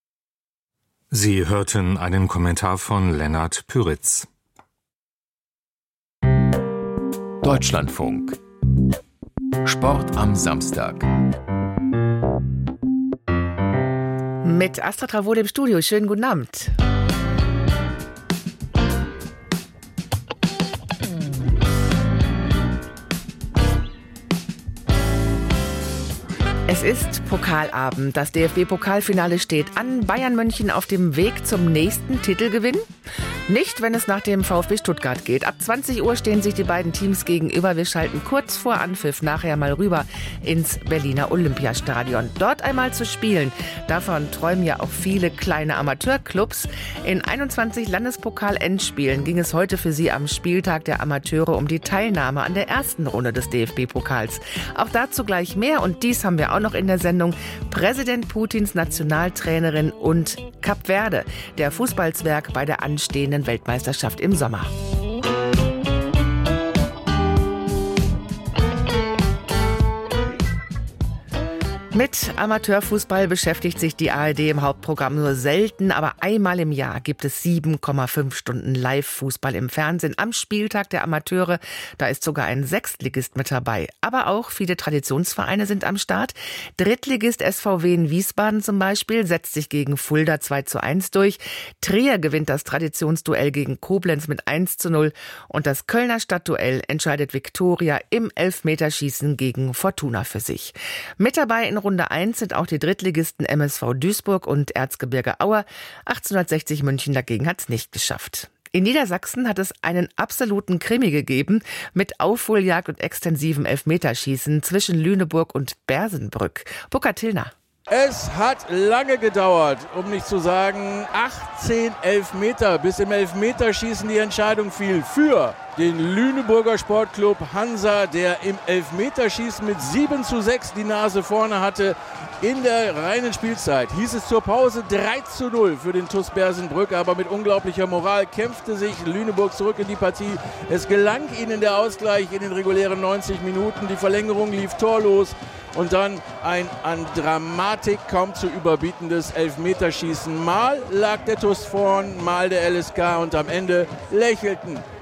Sie hörten einen Kommentar von Lennart Püritz. Deutschlandfunk. Sport am Samstag. Mit Astra Travode im Studio. Schönen guten Abend. Es ist Pokalabend. Das DFB-Pokalfinale steht an. Bayern München auf dem Weg zum nächsten Titelgewinn? Nicht, wenn es nach dem VfB Stuttgart geht. Ab 20 Uhr stehen sich die beiden Teams gegenüber. Wir schalten kurz vor Anpfiff nachher mal rüber ins Berliner Olympiastadion. Dort einmal zu spielen, davon träumen ja auch viele kleine Amateurclubs. In 21 Landespokal-Endspielen ging es heute für sie am Spieltag der Amateure um die Teilnahme an der ersten Runde des DFB-Pokals. Auch dazu gleich mehr und dies haben wir auch noch in der Sendung. Präsident Putins Nationaltrainerin und Kap Verde, der Fußballzwerg bei der anstehenden Weltmeisterschaft im Sommer. Mit Amateurfußball beschäftigt sich die ARD im Hauptprogramm nur selten, aber einmal im Jahr gibt es 7,5 Stunden Live-Fußball im Fernsehen am Spieltag der Amateure. Da ist sogar ein Sechstligist mit dabei. Aber auch viele Traditionsvereine sind am Start. Drittligist SVW in Wiesbaden zum Beispiel setzt sich gegen Fulda 2:1 durch. Trier gewinnt das Traditionsduell gegen Koblenz mit 1:0. Und das Kölner Stadtduell entscheidet Viktoria im Elfmeterschießen gegen Fortuna für sich. Mit dabei in Runde 1 sind auch die Drittligisten MSV Duisburg und Erzgebirge Aue. 1860 München dagegen hat es nicht geschafft. In Niedersachsen hat es einen absoluten Krimi gegeben mit Aufholjagd und extensivem Elfmeterschießen zwischen Lüneburg und Bersenbrück. Burkhard Tillner. Es hat lange gedauert, um nicht zu sagen 18 Elfmeter, bis im Elfmeterschießen die Entscheidung fiel für den Lüneburger Sportclub Hansa, der im Elfmeterschießen mit 7:6 die Nase vorne hatte. In der reinen Spielzeit hieß es zur Pause 3:0 für den TuS Bersenbrück, aber mit unglaublicher Moral kämpfte sich Lüneburg zurück in die Partie. Es gelang ihnen der Ausgleich in den regulären 90 Minuten. Die Verlängerung lief torlos und dann ein an Dramatik kaum zu überbietendes Elfmeterschießen. Mal lag der TuS vorn, mal der LSK und am Ende lächelten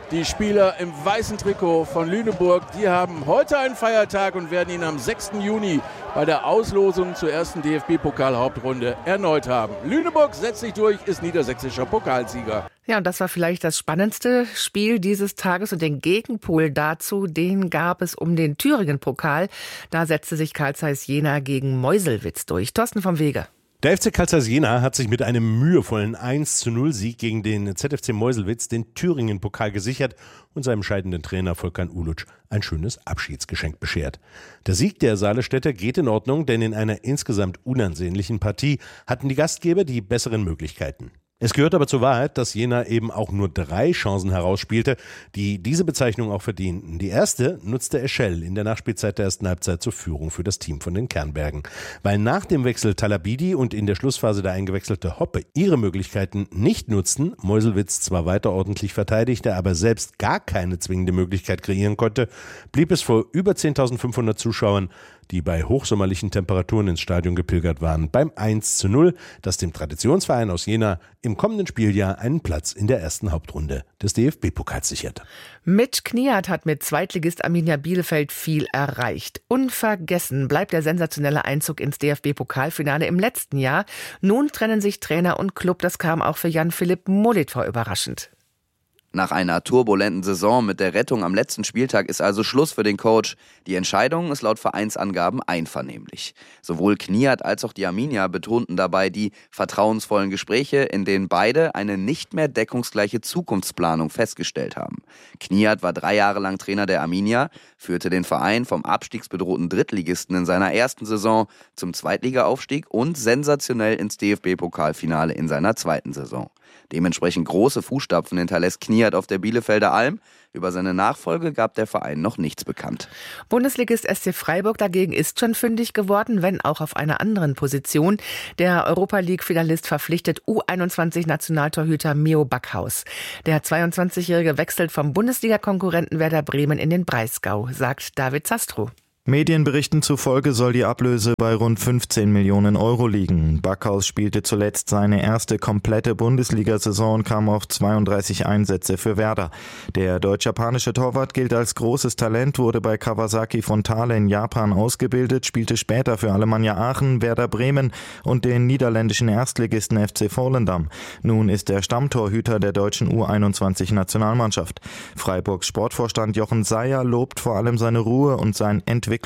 Die Spieler im weißen Trikot von Lüneburg, die haben heute einen Feiertag und werden ihn am 6. Juni bei der Auslosung zur ersten DFB-Pokal-Hauptrunde erneut haben. Lüneburg setzt sich durch, ist niedersächsischer Pokalsieger. Ja, und das war vielleicht das spannendste Spiel dieses Tages. Und den Gegenpol dazu, den gab es um den Thüringen-Pokal. Da setzte sich Carl Zeiss Jena gegen Meuselwitz durch. Thorsten vom Wege. Der FC Carl Zeiss Jena hat sich mit einem mühevollen 1:0-Sieg gegen den ZFC Meuselwitz den Thüringen-Pokal gesichert und seinem scheidenden Trainer Volkan Uluc ein schönes Abschiedsgeschenk beschert. Der Sieg der Saalestädter geht in Ordnung, denn in einer insgesamt unansehnlichen Partie hatten die Gastgeber die besseren Möglichkeiten. Es gehört aber zur Wahrheit, dass Jena eben auch nur 3 Chancen herausspielte, die diese Bezeichnung auch verdienten. Die erste nutzte Eschel in der Nachspielzeit der ersten Halbzeit zur Führung für das Team von den Kernbergen. Weil nach dem Wechsel Talabidi und in der Schlussphase der eingewechselte Hoppe ihre Möglichkeiten nicht nutzten, Meuselwitz zwar weiter ordentlich verteidigte, aber selbst gar keine zwingende Möglichkeit kreieren konnte, blieb es vor über 10.500 Zuschauern, die bei hochsommerlichen Temperaturen ins Stadion gepilgert waren, beim 1:0, das dem Traditionsverein aus Jena im kommenden Spieljahr einen Platz in der ersten Hauptrunde des DFB-Pokals sichert. Mitch Kniat hat mit Zweitligist Arminia Bielefeld viel erreicht. Unvergessen bleibt der sensationelle Einzug ins DFB-Pokalfinale im letzten Jahr. Nun trennen sich Trainer und Club. Das kam auch für Jan-Philipp Molitor überraschend. Nach einer turbulenten Saison mit der Rettung am letzten Spieltag ist also Schluss für den Coach. Die Entscheidung ist laut Vereinsangaben einvernehmlich. Sowohl Kniat als auch die Arminia betonten dabei die vertrauensvollen Gespräche, in denen beide eine nicht mehr deckungsgleiche Zukunftsplanung festgestellt haben. Kniat war 3 Jahre lang Trainer der Arminia, führte den Verein vom abstiegsbedrohten Drittligisten in seiner ersten Saison zum Zweitligaaufstieg und sensationell ins DFB-Pokalfinale in seiner zweiten Saison. Dementsprechend große Fußstapfen hinterlässt Kniat auf der Bielefelder Alm. Über seine Nachfolge gab der Verein noch nichts bekannt. Bundesligist SC Freiburg dagegen ist schon fündig geworden, wenn auch auf einer anderen Position. Der Europa-League-Finalist verpflichtet U21-Nationaltorhüter Mio Backhaus. Der 22-Jährige wechselt vom Bundesliga-Konkurrenten Werder Bremen in den Breisgau, sagt David Zastrow. Medienberichten zufolge soll die Ablöse bei rund 15 Millionen Euro liegen. Backhaus spielte zuletzt seine erste komplette Bundesliga-Saison und kam auf 32 Einsätze für Werder. Der deutsch-japanische Torwart gilt als großes Talent, wurde bei Kawasaki Frontale in Japan ausgebildet, spielte später für Alemannia Aachen, Werder Bremen und den niederländischen Erstligisten FC Volendam. Nun ist er Stammtorhüter der deutschen U21-Nationalmannschaft. Freiburgs Sportvorstand Jochen Seyer lobt vor allem seine Ruhe und sein Entwicklungspotenzial.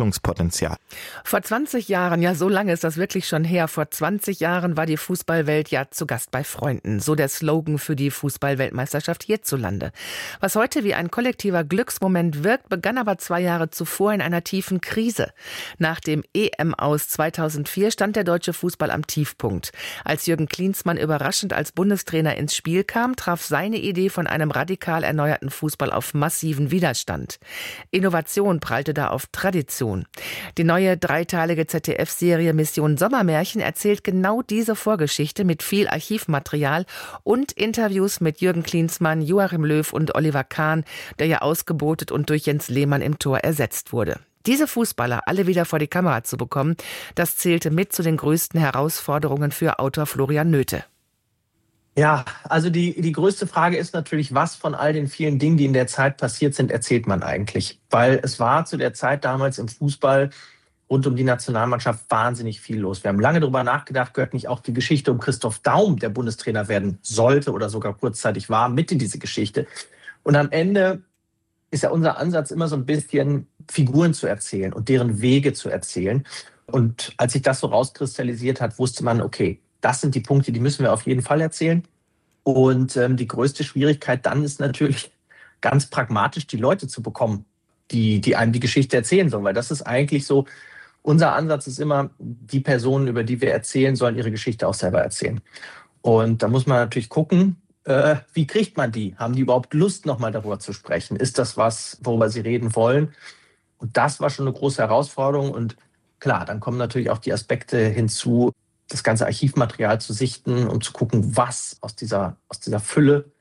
Vor 20 Jahren, ja so lange ist das wirklich schon her, vor 20 Jahren war die Fußballwelt ja zu Gast bei Freunden. So der Slogan für die Fußballweltmeisterschaft hierzulande. Was heute wie ein kollektiver Glücksmoment wirkt, begann aber 2 Jahre zuvor in einer tiefen Krise. Nach dem EM-Aus 2004 stand der deutsche Fußball am Tiefpunkt. Als Jürgen Klinsmann überraschend als Bundestrainer ins Spiel kam, traf seine Idee von einem radikal erneuerten Fußball auf massiven Widerstand. Innovation prallte da auf Tradition. Die neue 3-teilige ZDF-Serie Mission Sommermärchen erzählt genau diese Vorgeschichte mit viel Archivmaterial und Interviews mit Jürgen Klinsmann, Joachim Löw und Oliver Kahn, der ja ausgebotet und durch Jens Lehmann im Tor ersetzt wurde. Diese Fußballer alle wieder vor die Kamera zu bekommen, das zählte mit zu den größten Herausforderungen für Autor Florian Nöthe. Ja, also die größte Frage ist natürlich, was von all den vielen Dingen, die in der Zeit passiert sind, erzählt man eigentlich? Weil es war zu der Zeit damals im Fußball rund um die Nationalmannschaft wahnsinnig viel los. Wir haben lange darüber nachgedacht, gehört nicht auch die Geschichte um Christoph Daum, der Bundestrainer werden sollte oder sogar kurzzeitig war, mit in diese Geschichte. Und am Ende ist ja unser Ansatz immer so ein bisschen Figuren zu erzählen und deren Wege zu erzählen. Und als sich das so rauskristallisiert hat, wusste man, okay, das sind die Punkte, die müssen wir auf jeden Fall erzählen. Und die größte Schwierigkeit dann ist natürlich ganz pragmatisch, die Leute zu bekommen, die einem die Geschichte erzählen sollen. Weil das ist eigentlich so, unser Ansatz ist immer, die Personen, über die wir erzählen, sollen ihre Geschichte auch selber erzählen. Und da muss man natürlich gucken, wie kriegt man die? Haben die überhaupt Lust, nochmal darüber zu sprechen? Ist das was, worüber sie reden wollen? Und das war schon eine große Herausforderung. Und klar, dann kommen natürlich auch die Aspekte hinzu, das ganze Archivmaterial zu sichten und zu gucken, was aus dieser Fülle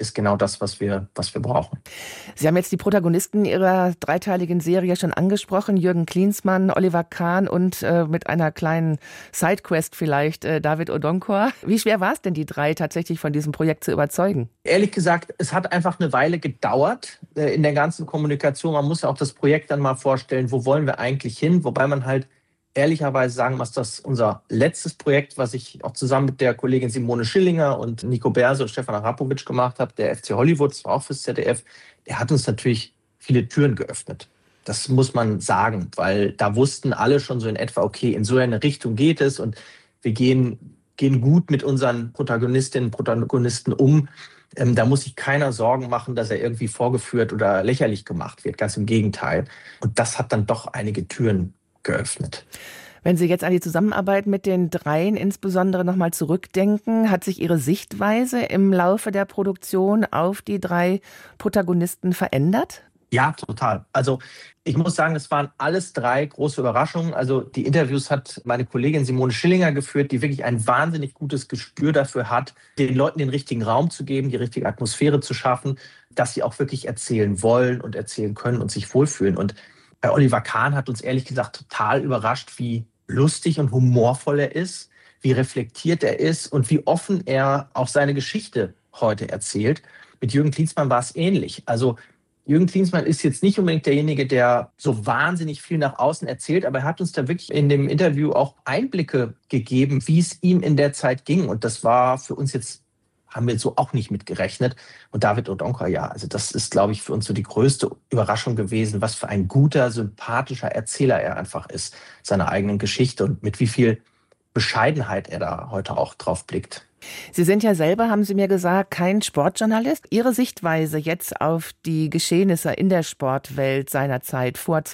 ist genau das, was wir brauchen. Sie haben jetzt die Protagonisten Ihrer dreiteiligen Serie schon angesprochen. Jürgen Klinsmann, Oliver Kahn und mit einer kleinen Sidequest vielleicht David Odonkor. Wie schwer war es denn, die drei tatsächlich von diesem Projekt zu überzeugen? Ehrlich gesagt, es hat einfach eine Weile gedauert in der ganzen Kommunikation. Man muss ja auch das Projekt dann mal vorstellen, wo wollen wir eigentlich hin? Wobei man halt ehrlicherweise sagen muss, dass unser letztes Projekt, was ich auch zusammen mit der Kollegin Simone Schillinger und Nico Berse und Stefan Arapovic gemacht habe, der FC Hollywood, das war auch fürs ZDF, der hat uns natürlich viele Türen geöffnet. Das muss man sagen, weil da wussten alle schon so in etwa, okay, in so eine Richtung geht es und wir gehen gut mit unseren Protagonistinnen und Protagonisten um. Da muss sich keiner Sorgen machen, dass er irgendwie vorgeführt oder lächerlich gemacht wird. Ganz im Gegenteil. Und das hat dann doch einige Türen geöffnet. Wenn Sie jetzt an die Zusammenarbeit mit den dreien insbesondere nochmal zurückdenken, hat sich Ihre Sichtweise im Laufe der Produktion auf die drei Protagonisten verändert? Ja, total. Also ich muss sagen, es waren alles drei große Überraschungen. Also die Interviews hat meine Kollegin Simone Schillinger geführt, die wirklich ein wahnsinnig gutes Gespür dafür hat, den Leuten den richtigen Raum zu geben, die richtige Atmosphäre zu schaffen, dass sie auch wirklich erzählen wollen und erzählen können und sich wohlfühlen. Und bei Oliver Kahn hat uns ehrlich gesagt total überrascht, wie lustig und humorvoll er ist, wie reflektiert er ist und wie offen er auch seine Geschichte heute erzählt. Mit Jürgen Klinsmann war es ähnlich. Also Jürgen Klinsmann ist jetzt nicht unbedingt derjenige, der so wahnsinnig viel nach außen erzählt, aber er hat uns da wirklich in dem Interview auch Einblicke gegeben, wie es ihm in der Zeit ging. Und das war für uns jetzt, haben wir so auch nicht mitgerechnet. Und David Odonkor, ja, also das ist, glaube ich, für uns so die größte Überraschung gewesen, was für ein guter, sympathischer Erzähler er einfach ist, seiner eigenen Geschichte und mit wie viel Bescheidenheit er da heute auch drauf blickt. Sie sind ja selber, haben Sie mir gesagt, kein Sportjournalist. Ihre Sichtweise jetzt auf die Geschehnisse in der Sportwelt seiner Zeit vor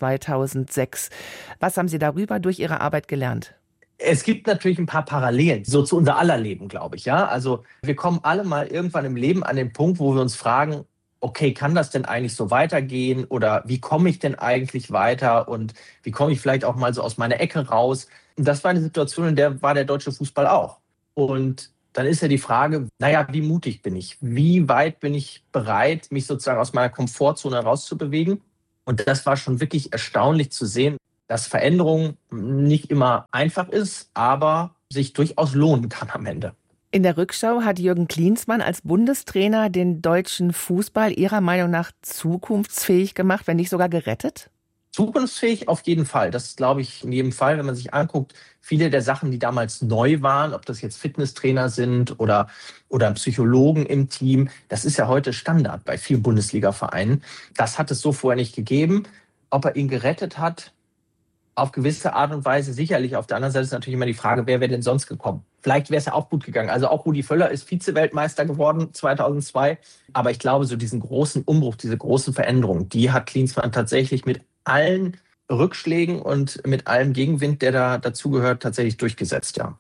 2006, was haben Sie darüber durch Ihre Arbeit gelernt? Es gibt natürlich ein paar Parallelen, so zu unser aller Leben, glaube ich. Ja? Also wir kommen alle mal irgendwann im Leben an den Punkt, wo wir uns fragen, okay, kann das denn eigentlich so weitergehen oder wie komme ich denn eigentlich weiter und wie komme ich vielleicht auch mal so aus meiner Ecke raus? Und das war eine Situation, in der war der deutsche Fußball auch. Und dann ist ja die Frage, naja, wie mutig bin ich? Wie weit bin ich bereit, mich sozusagen aus meiner Komfortzone rauszubewegen? Und das war schon wirklich erstaunlich zu sehen, dass Veränderung nicht immer einfach ist, aber sich durchaus lohnen kann am Ende. In der Rückschau hat Jürgen Klinsmann als Bundestrainer den deutschen Fußball Ihrer Meinung nach zukunftsfähig gemacht, wenn nicht sogar gerettet? Zukunftsfähig auf jeden Fall. Das glaube ich in jedem Fall, wenn man sich anguckt, viele der Sachen, die damals neu waren, ob das jetzt Fitnesstrainer sind oder Psychologen im Team, das ist ja heute Standard bei vielen Bundesliga-Vereinen. Das hat es so vorher nicht gegeben. Ob er ihn gerettet hat, auf gewisse Art und Weise sicherlich. Auf der anderen Seite ist natürlich immer die Frage, wer wäre denn sonst gekommen? Vielleicht wäre es ja auch gut gegangen. Also auch Rudi Völler ist Vize-Weltmeister geworden 2002. Aber ich glaube, so diesen großen Umbruch, diese großen Veränderungen, die hat Klinsmann tatsächlich mit allen Rückschlägen und mit allem Gegenwind, der da dazugehört, tatsächlich durchgesetzt, ja.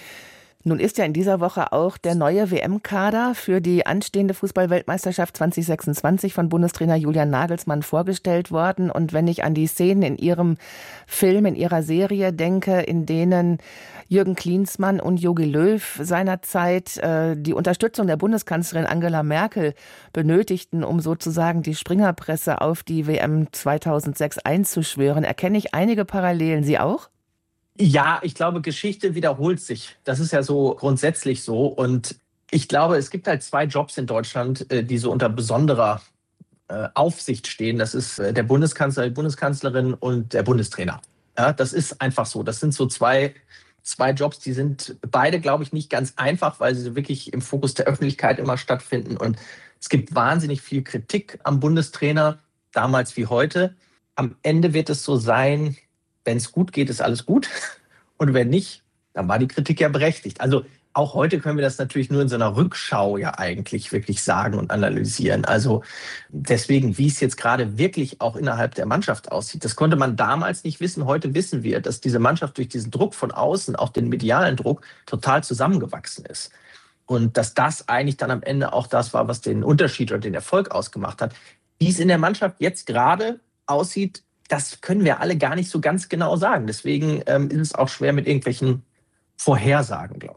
Nun ist ja in dieser Woche auch der neue WM-Kader für die anstehende Fußball-Weltmeisterschaft 2026 von Bundestrainer Julian Nagelsmann vorgestellt worden. Und wenn ich an die Szenen in Ihrem Film, in Ihrer Serie denke, in denen Jürgen Klinsmann und Jogi Löw seinerzeit die Unterstützung der Bundeskanzlerin Angela Merkel benötigten, um sozusagen die Springerpresse auf die WM 2006 einzuschwören, erkenne ich einige Parallelen. Sie auch? Ja, ich glaube, Geschichte wiederholt sich. Das ist ja so grundsätzlich so. Und ich glaube, es gibt halt zwei Jobs in Deutschland, die so unter besonderer Aufsicht stehen. Das ist der Bundeskanzler, die Bundeskanzlerin und der Bundestrainer. Ja, das ist einfach so. Das sind so zwei Jobs, die sind beide, glaube ich, nicht ganz einfach, weil sie wirklich im Fokus der Öffentlichkeit immer stattfinden. Und es gibt wahnsinnig viel Kritik am Bundestrainer, damals wie heute. Am Ende wird es so sein, wenn es gut geht, ist alles gut. Und wenn nicht, dann war die Kritik ja berechtigt. Also auch heute können wir das natürlich nur in so einer Rückschau ja eigentlich wirklich sagen und analysieren. Also deswegen, wie es jetzt gerade wirklich auch innerhalb der Mannschaft aussieht, das konnte man damals nicht wissen. Heute wissen wir, dass diese Mannschaft durch diesen Druck von außen, auch den medialen Druck, total zusammengewachsen ist. Und dass das eigentlich dann am Ende auch das war, was den Unterschied oder den Erfolg ausgemacht hat. Wie es in der Mannschaft jetzt gerade aussieht, das können wir alle gar nicht so ganz genau sagen. Deswegen ist es auch schwer mit irgendwelchen Vorhersagen, glaube ich.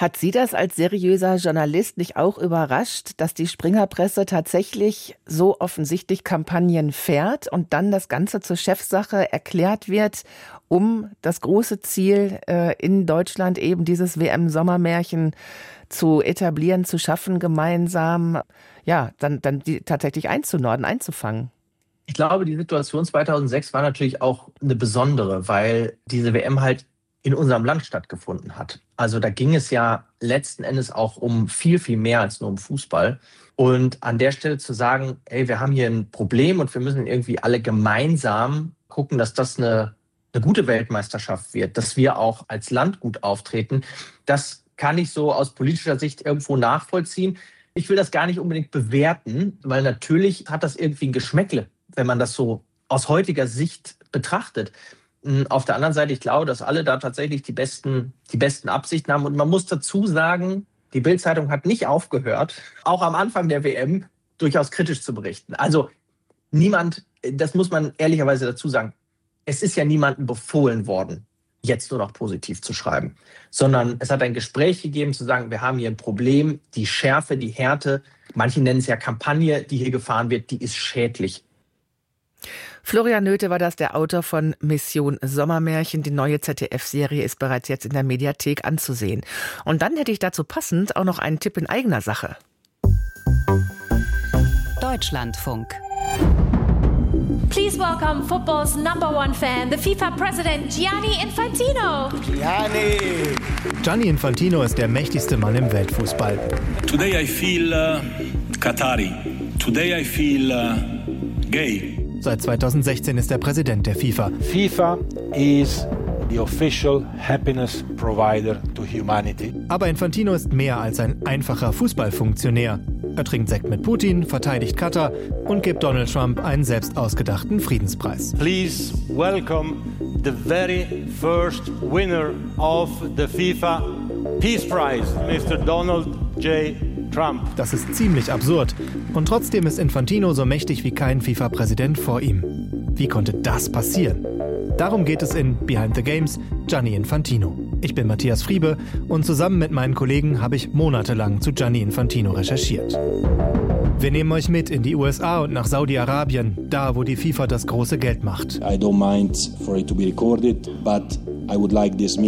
Hat Sie das als seriöser Journalist nicht auch überrascht, dass die Springerpresse tatsächlich so offensichtlich Kampagnen fährt und dann das Ganze zur Chefsache erklärt wird, um das große Ziel in Deutschland eben dieses WM-Sommermärchen zu etablieren, zu schaffen, gemeinsam, ja, dann die tatsächlich einzunorden, einzufangen? Ich glaube, die Situation 2006 war natürlich auch eine besondere, weil diese WM halt in unserem Land stattgefunden hat. Also da ging es ja letzten Endes auch um viel, viel mehr als nur um Fußball. Und an der Stelle zu sagen, ey, wir haben hier ein Problem und wir müssen irgendwie alle gemeinsam gucken, dass das eine gute Weltmeisterschaft wird, dass wir auch als Land gut auftreten, das kann ich so aus politischer Sicht irgendwo nachvollziehen. Ich will das gar nicht unbedingt bewerten, weil natürlich hat das irgendwie ein Geschmäckle, wenn man das so aus heutiger Sicht betrachtet. Auf der anderen Seite, ich glaube, dass alle da tatsächlich die besten Absichten haben. Und man muss dazu sagen, die Bild-Zeitung hat nicht aufgehört, auch am Anfang der WM durchaus kritisch zu berichten. Also niemand, das muss man ehrlicherweise dazu sagen, es ist ja niemandem befohlen worden, jetzt nur noch positiv zu schreiben. Sondern es hat ein Gespräch gegeben, zu sagen, wir haben hier ein Problem, die Schärfe, die Härte, manche nennen es ja Kampagne, die hier gefahren wird, die ist schädlich. Florian Noethe war das, der Autor von Mission Sommermärchen. Die neue ZDF-Serie ist bereits jetzt in der Mediathek anzusehen. Und dann hätte ich dazu passend auch noch einen Tipp in eigener Sache. Deutschlandfunk. Please welcome football's #1 fan, the FIFA president Gianni Infantino. Gianni Infantino ist der mächtigste Mann im Weltfußball. Today I feel Qatari. Today I feel gay. Seit 2016 ist er Präsident der FIFA. FIFA is the official happiness provider to humanity. Aber Infantino ist mehr als ein einfacher Fußballfunktionär. Er trinkt Sekt mit Putin, verteidigt Katar und gibt Donald Trump einen selbst ausgedachten Friedenspreis. Please welcome the very first winner of the FIFA Peace Prize, Mr. Donald J. Trump. Das ist ziemlich absurd. Und trotzdem ist Infantino so mächtig wie kein FIFA-Präsident vor ihm. Wie konnte das passieren? Darum geht es in Behind the Games, Gianni Infantino. Ich bin Matthias Friebe und zusammen mit meinen Kollegen habe ich monatelang zu Gianni Infantino recherchiert. Wir nehmen euch mit in die USA und nach Saudi-Arabien, da wo die FIFA das große Geld macht. I don't mind for it to be recorded, but I would like this